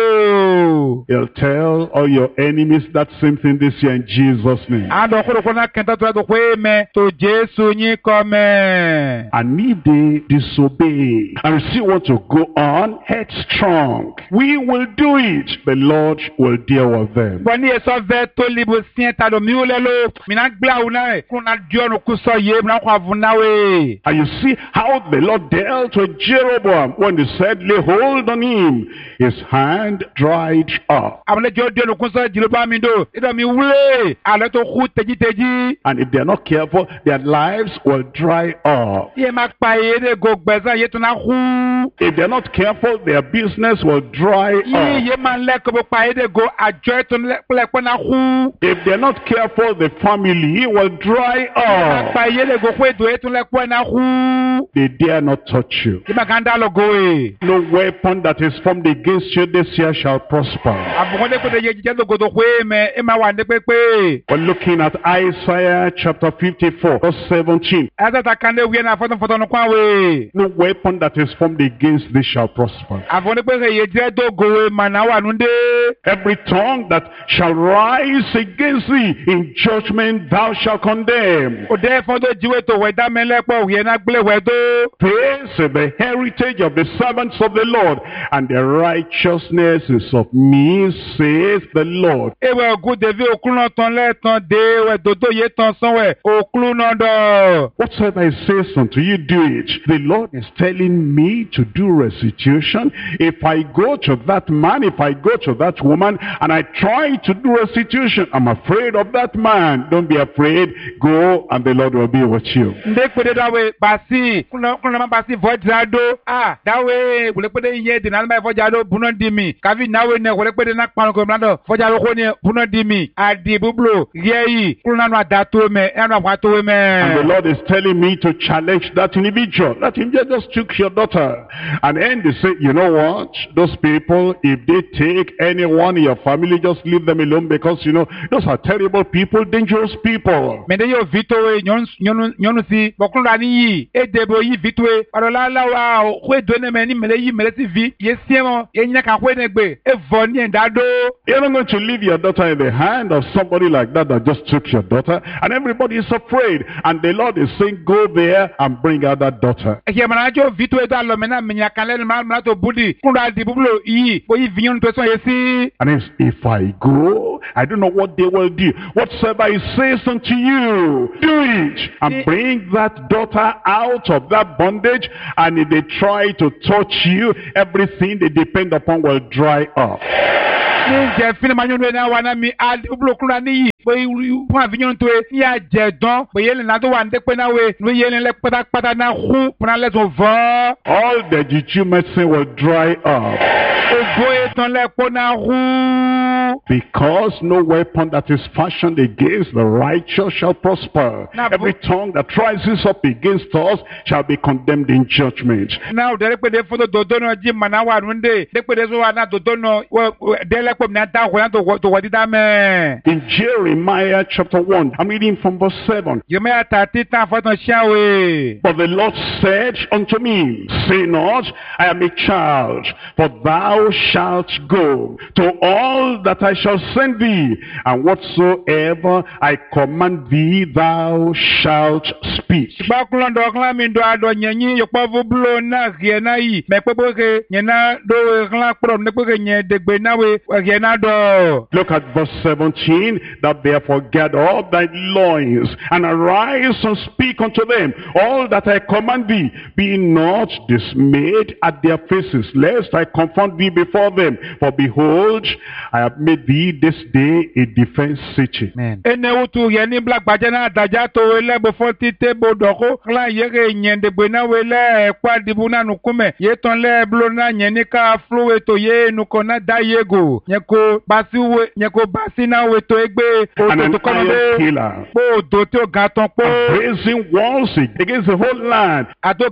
blow.
He'll tell all your enemies that same thing this year in Jesus' name.
Ando ko ko na kenta to do kwe me to Jesu yin come.
And if they disobey and still want to go on headstrong, we will do it. The Lord will deal with them.
Boni e so ve to libo sien ta do mi o le lo mi na gba o na e ko na dio no ku so ye mi na kwa vu na we.
And you see how the Lord dealt with Jeroboam when he said, lay hold on him. His hand dried up.
Amle jo dio no ku so jilo ba mi do e do mi wule ale to ku teji teji.
And if they're not careful, their lives will dry up.
Ye ma pa ye de go gbeza ye to na hu.
If they're not careful, their business will dry
Ye
up.
ye man le ko pa ye de go ajo to le pe na hu.
If they're not careful, the family will dry up.
Pa ye de go kwe do e to le pe na hu.
They dare not touch you.
Ye ma ganda lo go e.
No weapon that is formed against you this year shall prosper.
Abugo de ko de ye je do go do kwe me e ma wa de pe pe.
We're looking at Isaiah chapter fifty-four, verse seventeen.
Azata kande wiye na foton foton kwa we.
No weapon that is formed against thee shall prosper.
Avone pe ye dire do gowe manawa nunde.
Every tongue that shall rise against thee in judgment thou shalt condemn.
Ode fondo jiwe to weda melepo wiye na gble wedo.
This is the heritage of the servants of the Lord, and the righteousness is of me, says the Lord.
Ewe ogu devi okluno ton le ton de we dodo ye ton son we okluno do.
Whatsoever I say unto you, do it. The Lord is telling me to do restitution. If I go to that man, if I go to that woman, and I try to do restitution, I'm afraid of that man. Don't be afraid. Go, and the Lord will be with you.
Nde kwede dawe basi kuno kuno ma basi vojado ah dawe wule kwede ye de na ma vojado buno dimi kavi nawe ne wule kwede na kpanu ko mlando vojado ko ne buno dimi adi bublo yeyi kuno na dato me eno wato me.
And the Lord is telling me to challenge that individual. That individual just took your daughter. And then they say, you know what? Those people, if they take anyone in your family, just leave them alone, because, you know, those are terrible people, dangerous people.
Mende yo vitowe nyonu nyonu nyonu si bokunra ni yi edebo yi vitowe parola la wa kwe done me ni mele yi mele si vi ye siemo ye nya ka kwe negbe e voni endado.
You're not going to leave your daughter in the hand of somebody like that that just took your daughter, and everybody is afraid. And the Lord is saying, go there and bring out that daughter.
Eke manajo vitowe da lo mena menya kanle ma ma to budi kunra di bublo yi bo yi vinyon to so yesi.
And if, if I go, I don't know what they will do. Whatsoever he says unto you, do it, and bring that daughter out of that bondage. And if they try to touch you, everything they depend upon will dry up.
Je fini manyonu na wana mi adi bublo kunra ni yi bo yi pon vinyon to e ya je don bo yele na to wa nde pe na we no yele le pata pata na hu pon le so vo.
All the juju medicine will dry up. Because no weapon that is fashioned against the righteous shall prosper. Every tongue that rises up against us shall be condemned in judgment.
Now,
in Jeremiah chapter one, I'm reading from verse seven.
But
the Lord said unto me, say not, I am a child, for thou shalt go to all that I shall send thee, and whatsoever I command thee, thou shalt speak. Look at verse seventeen. That therefore gather up thy loins, and arise and speak unto them all that I command thee. Be not dismayed at their faces, lest I confound thee before them. For behold, I have made thee this day a defense city.
Amen.
And an iron pillar, raising walls against the whole land.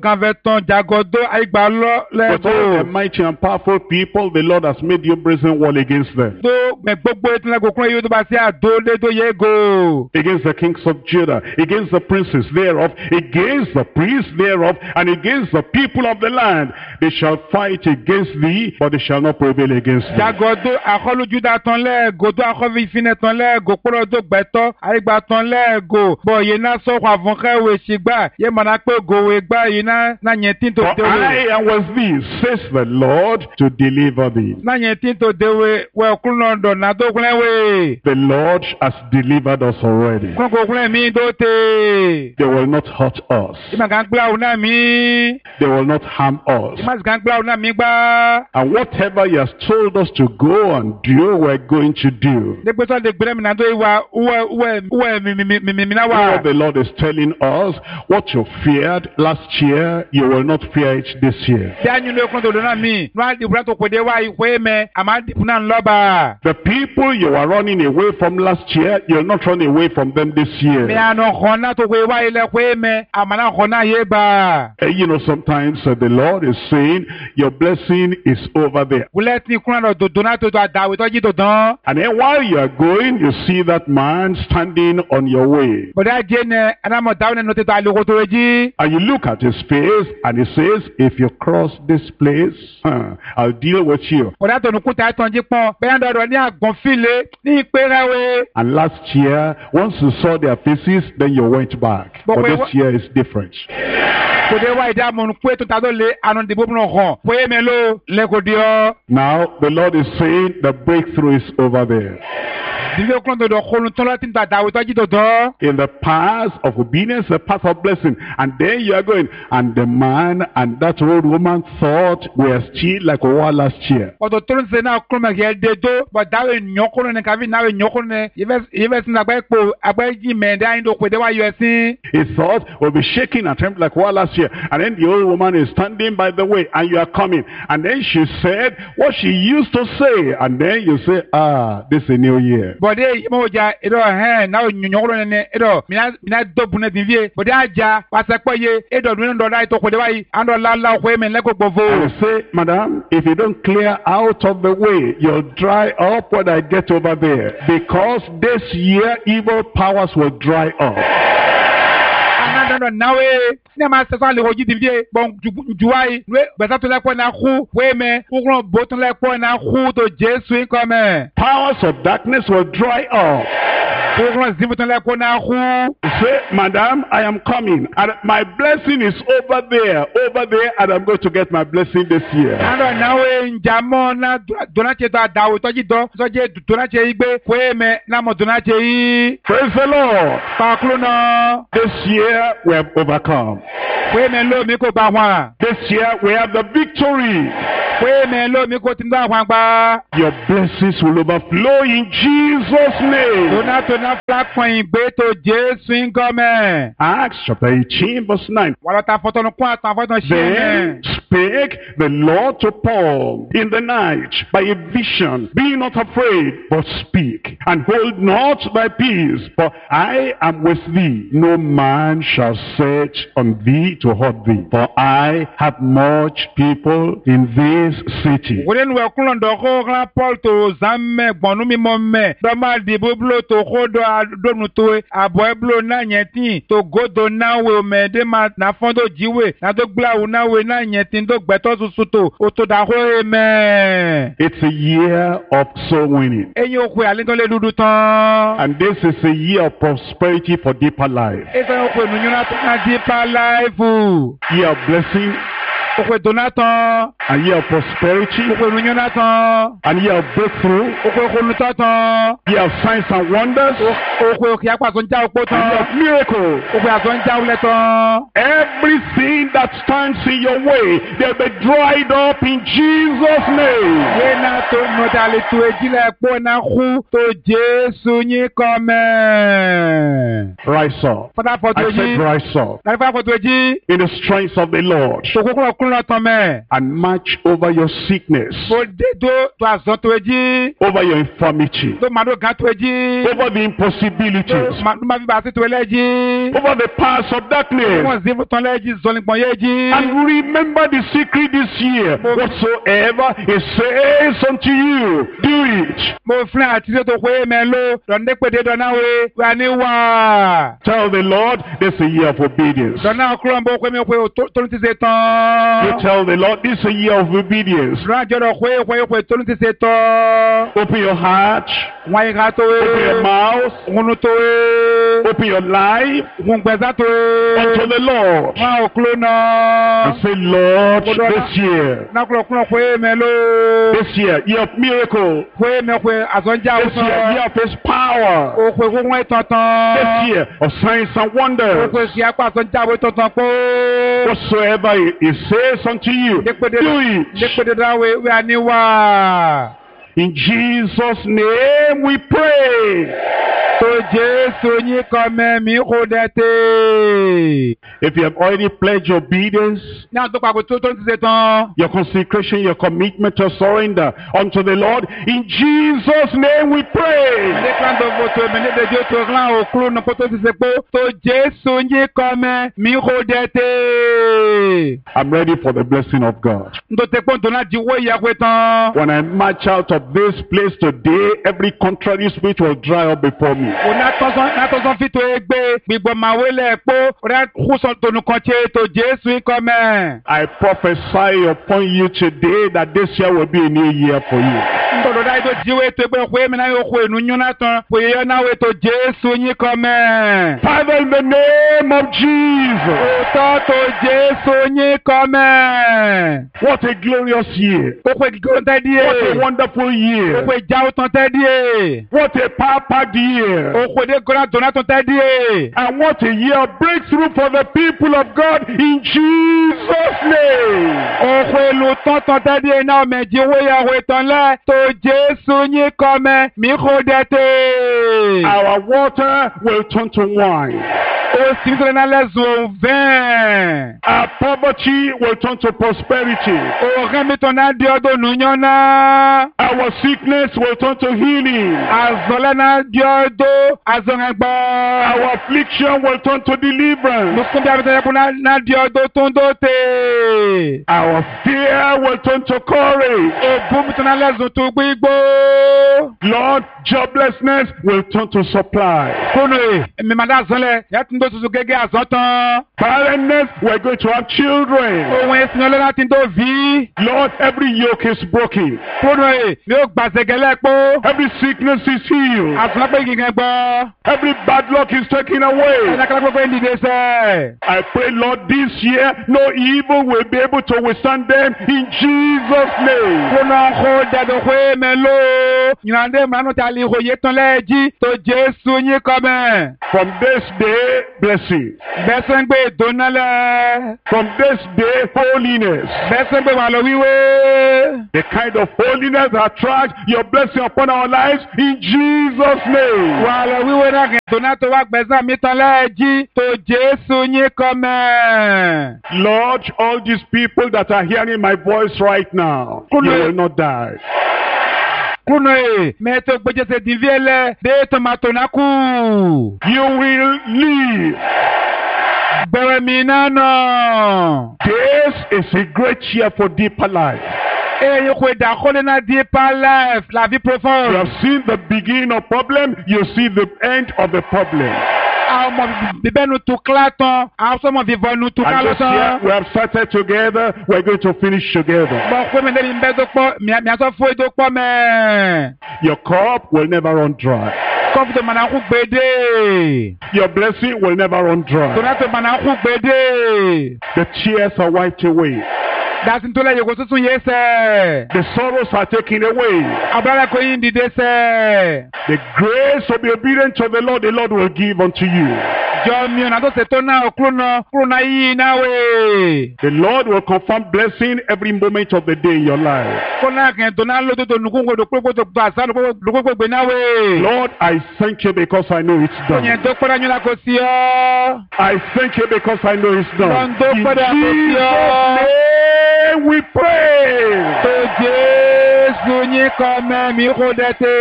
But all the mighty and powerful people, the Lord has made you brazen wall against them. Against the kings of Judah, against the princes thereof, against the priests thereof, and against the people of the land. They shall fight against thee, but they shall not prevail against thee. For I am with thee, says the Lord, to deliver thee. The Lord has delivered us already. They will not hurt us. They will not harm us. And whatever he has told us to go and do, we're going to do. What the Lord is telling us, what you feared last year, you will not fear it this year. The people you are running away from last year, you'll not run away from them this year. And you know, sometimes uh, the Lord is saying, your blessing is over there. And then while you are going, you see see that man standing on your way.
Bọ̀dá jẹ́ ní anamọ̀ dáwọn ẹnu tètè àlùkò tó jí.
And you look at his face and he says, if you cross this place, huh, I'll deal with you.
Bọ̀dá tó nùkú tá tán jí pọ́n bẹ́ẹ̀ ń dọ̀dọ̀ ní àgbọ̀n fìlẹ̀ ní ìpẹ́rẹ́wé.
And last year, once you saw their faces, then you went back. But this year is different.
Kòdé wá ìdá mọ̀nù pé tó ta tó lé àná dìbò mọ̀ hàn pé mélòó lẹ́kọ̀ọ́ di ọ́.
Now the Lord is saying the breakthrough is over there.
In
the path of obedience, the path of blessing. And then you are going. And the man and that old woman thought we are still like we were last year.
He
thought we'll be shaking at him like we were last year. And then the old woman is standing by the way and you are coming. And then she said what she used to say. And then you say, ah, this is a new year.
Bode moja edo he na nyonyoro ne edo mina mina dobu na divie bode aja wasepoye edo dun ndo dai to ko de bai ando la la ko men le ko gbofo.
I say, madam, if you don't clear out of the way, you'll dry up when I get over there, because this year evil powers will dry up.
Anando nawe ne ma se so le hoji divie bon juwai we besa to le ko na khu we me ukron boton le ko na khu to Jesu come.
Powers of darkness will dry up. Say, madam, I am coming, and my blessing is over there, over there, and I'm going to get my blessing this year. Praise the Lord. This year we have overcome. This year we have the victory. Your blessings will overflow in Jesus' name. Acts chapter eighteen verse nine. Then spake the Lord to Paul in the night by a vision, be not afraid, but speak, and hold not thy peace, for I am with thee. No man shall set on thee to hurt thee, for I have much people in this city. It's a year of soul winning. And this is a year of prosperity for deeper life. Year of blessing. A year of prosperity. A year of breakthrough. A year of signs and wonders. A year of miracles. Everything that stands in your way, they'll be dried up in Jesus' name. Rise up. I said rise up. In the strength of the Lord. And march over your sickness, over your infirmity, over the impossibilities, over the powers of darkness. And remember the secret this year. Whatsoever it says unto you, do it. Tell the Lord, this is a year of obedience. You tell the Lord, this is a year of obedience. Open your heart. Open your mouth. Open your life unto the Lord. And say, Lord, this year, this year, year of miracle. This year, year of His power. This year of signs and wonders. Whatsoever He says unto you, do it. In Jesus' name we pray.
To Jésus yín kọ́mẹ́ mi kò dẹ́tẹ̀.
If you have already pledged obedience,
Ní àwọn tó pàgọ́ tó tó ń ti ṣe tán.
your consecration, your commitment, your surrender unto the Lord, in Jesus' name we pray.
Mende kan do voto mende de Dieu to ran au clou no poto ti se po. To Jésus yín kọ́mẹ́ mi kò dẹ́tẹ̀.
I'm ready for the blessing of God.
Ndo te pon to na di wo ya kwe tán.
When I march out of this place today, every contrary spirit will dry up before me.
O na tosan na tosan fi to egbe gbigbo ma we le po. O na kuson to nu kan che to Jésus yín kọ́mẹ́.
I prophesy upon you today that this year will be a new year for you.
Ndo da do jiwe to gbe kwe mi na yo kwe nu nyuna tán. Po ye na we to Jésus yín kọ́mẹ́.
Father, in the name of Jesus.
O to to Jésus yín kọ́mẹ́.
What a glorious year.
O kwe gigon te die.
What a wonderful
O
year.
kwe jaw ton te die.
What a power-packed year.
O kwe de gora dona ton te die.
And what a year of breakthrough for the people of God in Jesus' name.
O kwe lu ton ton te die na me di wo ya we ton le. To Jésus yín kọ́mẹ́ mi kò dẹ́tẹ̀.
Our water will turn to wine.
O si mi na le zo vin.
Our poverty will turn to prosperity.
O ran mi ton na di odo nu nyona.
Our sickness will turn to healing.
Azole na di odo azon gbo.
Our affliction will turn to deliverance.
Nukun bi abete ko na na di odo ton do te.
Our fear will turn to courage.
O bu mi ton na le zo to gbigbo.
Lord, joblessness will turn to supply.
Kono e mi ma da azole ya tun do susu gege azon tan.
Barrenness, we're going to have children.
Ohun esin ole na tin do vi.
Lord, every yoke is broken.
Kono e mi o gba segele po.
Every sickness is healed.
Azon pe gigan gbo.
Every bad luck is taken away.
Ena kala gbogbo ndi de se.
I pray, Lord, this year, no evil will be able to withstand them in Jesus' name.
Kono ko de do kwe melo. Nyande manu ta li roye ton leji to Jésus yín kọ́mẹ́.
From this day, blessing.
Bẹ́sẹ̀ ń gbé ìdónálẹ̀.
From this day, holiness.
Bẹ́sẹ̀ ń gbé wà lọ wíwé.
The kind of holiness that attracts your blessing upon our lives in Jesus' name.
Wà lọ wíwé náà kì í dóná tó wá gbẹ̀sẹ̀ mi tán lẹ́ẹ̀jí tó Jésus yín kọ́mẹ́.
Lord, all these people that are hearing my voice right now, you will not die.
Kuno e, meto gbeje se diviele, de tomato na ku.
You will live.
Bewe minano.
This is a great year for deeper life.
E yo kwe da kole na deeper life, la vie
You
profonde.
have seen the beginning of problem, you see the end of the problem.
Àwọn ọmọ bíbẹ́ nu tu kílá tán, àwọn sọmọ bíbọ̀ nu tu
And
kálọ́
this year
tán.
we have started together, we're going to finish together.
Bọ̀ pé mi lẹ́yìn bẹ́ẹ̀ tó pọ̀, mi à sọ fún ètò pọ̀ mẹ́.
Your cup will never run dry.
Kọ́mpútà màná kú gbèdé.
Your blessing will never run dry.
Tònátò màná kú gbèdé.
The tears are wiped away.
Dàsí tó lẹ̀ yòókù tuntun yé sẹ́.
The sorrows are taken away.
Abúlé kò yín dìde sẹ́.
The grace to be obedient to the Lord, the Lord will give unto you.
Jọ mi ọ̀nà tó ṣètò náà kúrò náà kúrò náà yí náà wé.
The Lord will confirm blessing every moment of the day in your life.
Kó náà kẹ̀ tó náà lótótó nùkúnkò dòkúrò tó gbà sá dòkúrò gbé náà wé.
Lord, I thank you because I know it's
Kò yẹn
done.
tó pẹ́rẹ́ yín kò sí ọ́.
I thank you because I know it's done.
Lọ́ndó
In
pẹ́rẹ́ kò sí
Jesus'
ọ́.
name we pray.
Tó Jésù yín kọ́ mẹ́mí kó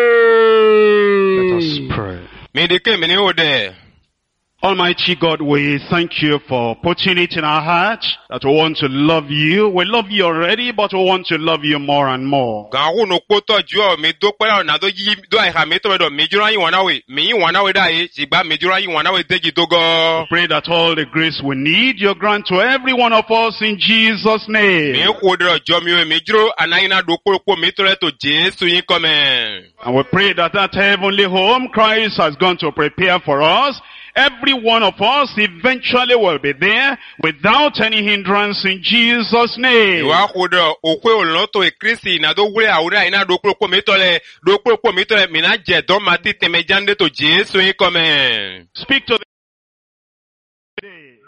dẹ́tẹ̀.
Let us pray.
Medike mene ode.
Almighty God, we thank you for putting it in our hearts that we want to love you. We love you already, but we want to love you more and more.
Gahu no poto jo me do pera na do yi do ai ha me to do me jura yin wana we. Me yin wana we dai sigba me jura yin wana we deji dogo.
Pray that all the grace we need, you grant to every one of us in Jesus'
Me
name.
ko dro jo mi we me juro anaina do poropo me to to Jesu yin come.
And we pray that that heavenly home Christ has gone to prepare for us, every one of us eventually will be there without any hindrance in Jesus' name.
Wa ko dro okwe olon to e Kristi na do wure awura ina do poropo me to le do poropo me to le me na je do mati teme jande to Jesu yin come.
Speak to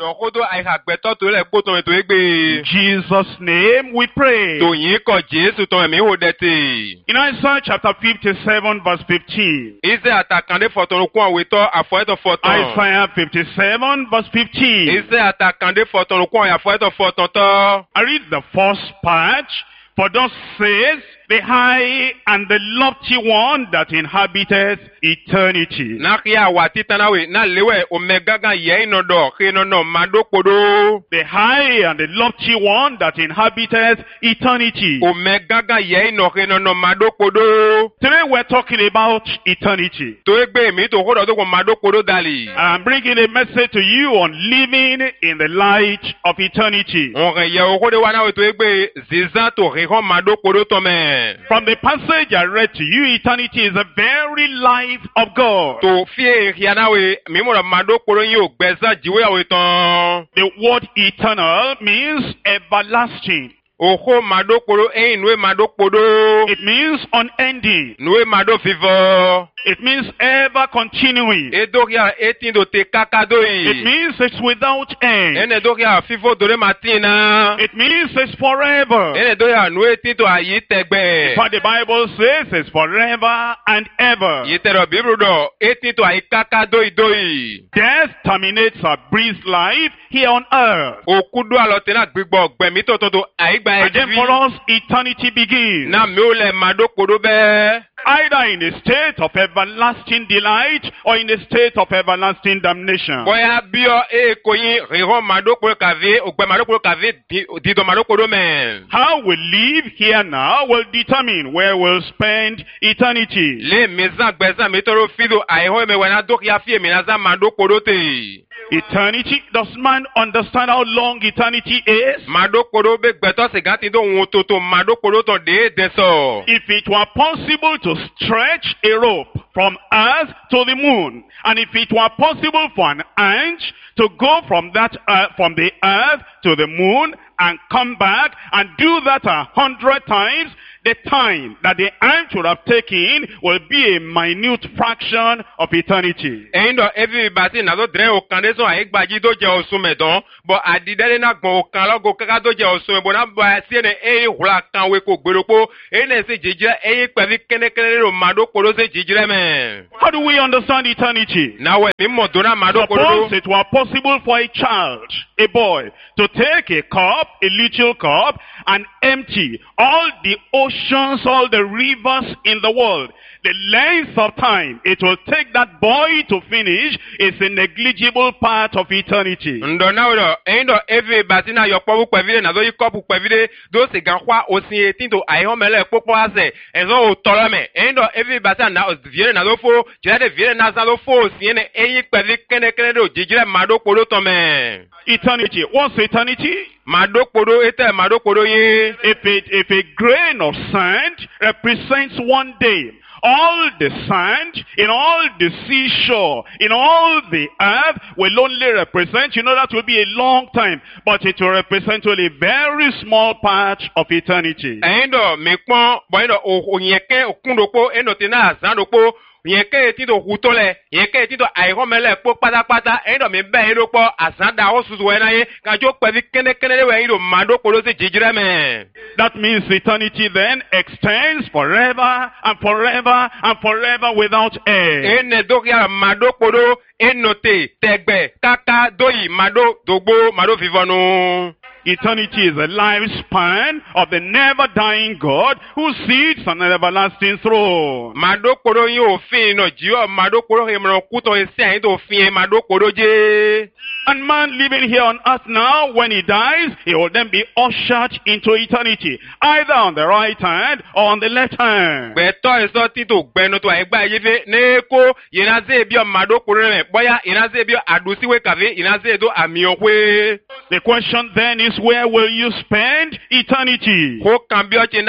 dɔn ko do ayi agbɛtɔ to le kpɔtɔ me to egbe.
In Jesus' name we pray.
To yin kɔ Jesu tɔn mi wo dɛ te.
In Isaiah chapter fifty-seven verse fifteen.
Ise atakande fɔtɔnu kun awetɔ afɔɛtɔ fɔtɔn.
Isaiah fifty-seven verse fifteen.
Ise atakande fɔtɔnu kun afɔɛtɔ fɔtɔn tɔ.
I read the first part. For thus says the high and the lofty one that inhabiteth eternity.
Na kia wati tanawe na lewe omegaga ye ino do kino no mado kodo.
The high and the lofty one that inhabiteth eternity.
Omegaga ye ino kino no mado kodo.
Today we're talking about eternity.
To egbe mi to kodo to ko mado kodo dali.
I'm bringing a message to you on living in the light of eternity.
On ye o kodo wana we to egbe ziza to rehon mado kodo to me.
From the passage I read to you, eternity is the very life of God.
To fie hianawe mi mo mado kodo yo gbeza jiwe aweton.
The word eternal means everlasting.
Oho mado kodo e nwe mado kodo.
It means unending.
Nwe mado vivo.
It means ever continuing.
E dokia etin do te kakadoi.
It means it's without end.
Ene dokia vivo dore matina.
It means it's forever.
Ene dokia nwe etin to ayi tegbe.
But the Bible says it's forever and ever.
Yitero Bible do etin to ayi kakadoi doi.
Death terminates a brief life here on earth.
Okudu alotena gbigbo gbemi to to to ayi gba
And then for us, eternity begins.
Na mi o le mado kodo be.
Either in a state of everlasting delight or in a state of everlasting damnation.
Boya bio e koyin rehon mado kodo kave ogbe mado kodo kave di do mado kodo men.
How we live here now will determine where we'll spend eternity.
Le mezan gbezan mi toro fido aiho me wana dok ya fie mi naza mado kodo te.
Eternity, does man understand how long eternity is?
Mado kodo be gbeto se gati do wototo mado kodo to de deso.
If it were possible to stretch a rope from earth to the moon, and if it were possible for an ant to go from that earth, from the earth to the moon and come back and do that a hundred times, the time that the ant should have taken will be a minute fraction of eternity.
Endo everybody na do dre o kan de so ai gbaji do je osun don, but adidele na gbon o kan logo kaka do je osun bo na ba si ne e hula kan we ko gberopo e ne se jijire e pe vi kene kene ro mado kodo se jijire me.
How do we understand eternity?
Na we mi mo do na mado kodo.
Suppose it were possible for a child, a boy, to take a cup, a little cup, and empty all the oceans, all the rivers in the world. The length of time it will take that boy to finish is a negligible part of eternity.
Ndo na wo endo everybody na yo pobu kwevile na do yi kopu kwevile do se gan kwa osin etin to ayo mele popo ase enzo o tolo me endo everybody na o viere na do fo jere de viere na za do fo osin ne eyi kwevi kene kene do jijire mado kodo to me.
Eternity. What's eternity?
Mado kodo ete mado kodo ye.
If it, if a grain of sand represents one day, all the sand in all the seashore, in all the earth will only represent, you know, that will be a long time, but it will represent only a very small part of eternity.
Endo me pon bo endo o yeke okundopo endo tina azandopo yeke ti do hutole yeke ti do aihomele po patapata endo me be endo po azanda o suzu we na ye ka jo pe vi kene kene we ndo mado kodo se jijire me.
That means eternity then extends forever and forever and forever without end.
Ene do ya mado kodo enote tegbe kaka doyi mado dogbo mado vivonu.
Eternity is the lifespan of the never-dying God who sits on an everlasting throne.
Mado kodo yin ofin no jiwo mado kodo hemro kuto ese ayin to fin mado kodo je.
And man living here on earth now, when he dies, he will then be ushered into eternity, either on the right hand or on the left hand.
Beto eso tito gbenu to egba yife neko inaze bi o mado kodo me boya inaze bi adusiwe kave inaze do ami okwe.
The question then is, where will you spend eternity?
Have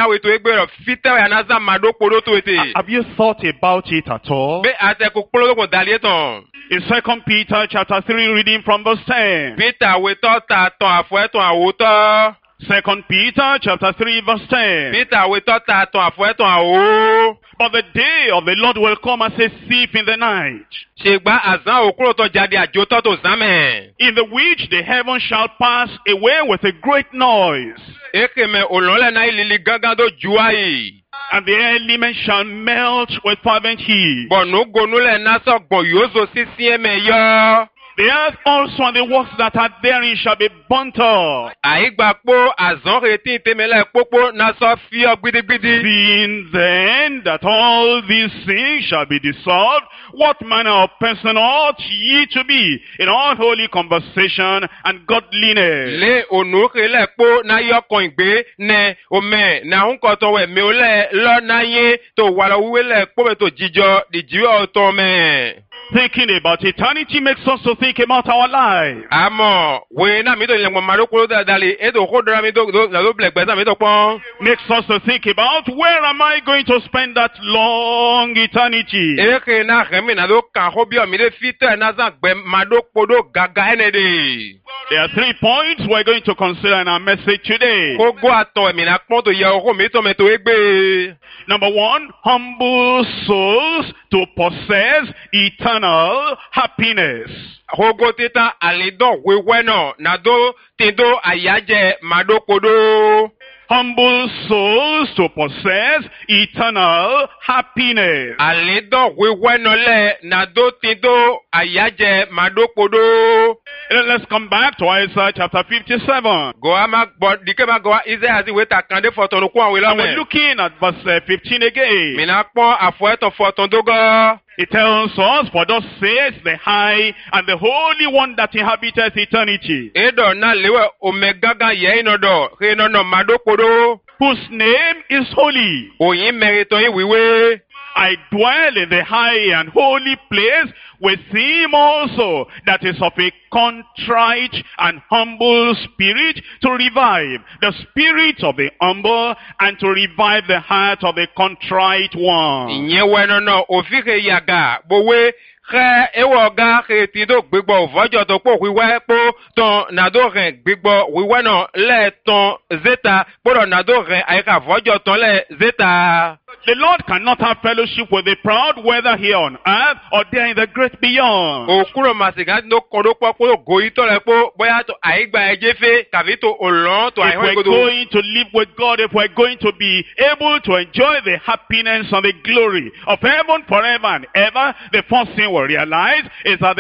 you thought about it at all? In Second Peter chapter three, reading from verse ten. Second Peter chapter three verse ten.
Peter wetɔ ta tɔn afɔ ɛtɔn awo.
But the day of the Lord will come as a thief in the night,
Ṣègbà àzán òkúrò tó jáde àjòtọ́ tó zámẹ̀.
in the which the heavens shall pass away with a great noise,
Ekeme olɔlɛ náà ilili gángan tó ju ayi.
and the elements shall melt with fervent heat.
Bọ̀nù gonúlẹ̀ náà sọ gbọ̀n yóò so sísí ẹ̀mẹ̀ yọ.
The earth also and the works that are therein shall be burnt up.
Àyígbà pó àzán retí tèmílẹ̀ pópó náà sọ fíọ́ gbidigbidi.
Seeing then that all these things shall be dissolved, what manner of person ought ye to be in all holy conversation and godliness?
Lé ònúkè lẹ̀ pó náà yọ kàn ìgbé nẹ omẹ náà ń kọ̀tọ̀ wẹ̀ mi ò lẹ̀ lọ́ náà yé tó wà lọ wíwé lẹ̀ pọ́wẹ́ tó jíjọ ìjíwẹ́ ọ̀tọ̀ mẹ́.
Thinking about eternity makes us to think about our life.
Àmọ́ wòye náà mi tó yẹ mọ̀ màdó kúrò dáadáa lè ètò kó dọ́ra mi tó lọ́dọ̀ blẹ̀gbẹ́ sáà mi tó pọ́n.
Makes us to think about where am I going to spend that long eternity?
Eke náà rẹ̀mí náà ló kàn kó bí ọ̀mí lé fi tẹ̀ náà sàn gbẹ màdó kpodó gàgà ẹ̀nẹ̀ dè.
There are three points we're going to consider in our message today.
Kó gbọ́ àtọ̀ ẹ̀mí náà pọ́n tó yẹ ọkọ mi tó mi tó égbé.
Number one, humble souls to possess eternal happiness.
Hogo títan àlídọ̀ wíwẹ́ náà nàdó tìǹdó àyájẹ màdó kpodó.
Humble souls to possess eternal happiness.
Àlídọ̀ wíwẹ́ náà lẹ̀ nàdó tìǹdó àyájẹ màdó kpodó.
Let's come back to Isaiah chapter fifty-seven.
Goa ma gbọ́ dike ma goa Isaiah àti ìwé takande fọ̀tọ̀nù kún àwọn
And we're
ìlọ́mẹ̀.
looking at verse uh, fifteen again.
Mina pọ́n àfọ̀ ẹ̀tọ̀ fọ̀tọ̀n dógọ́.
It tells us, for thus says the high and the holy one that inhabiteth eternity,
Edo na lewe ome gaga ye inodo. Ke inodo màdó kpodó.
whose name is holy.
Oyin mẹ́rìtọ̀ yín wíwé.
I dwell in the high and holy place with him also that is of a contrite and humble spirit, to revive the spirit of the humble and to revive the heart of the contrite one.
Ìyẹn wẹ́nu náà òfin ke yàgà bówé. Xe ewɔ gã xe ti do gbígbɔ vɔdzɔ tó kpó wíwẹ́ kpó tɔn nàdó hɛn gbígbɔ wíwẹ́ nɔ lẹ̀ tɔn zeta kpódɔ nàdó hɛn àyíká vɔdzɔ tɔn lẹ̀ zeta.
The Lord cannot have fellowship with the proud, whether here on earth or there in the great beyond.
Òkúrò màsìgá tó kọ́dó kpọ́ kpó goyi tọ́ lẹ̀ kpó bóyá tó àyígbà ẹ̀jẹ̀ fẹ́ kàfi tó òlọ́n tó
If
àyíwá
we're
ìgbódò.
going to live with God, if we're going to be able to enjoy the happiness and the glory of heaven forever and ever, the first thing we realize is that the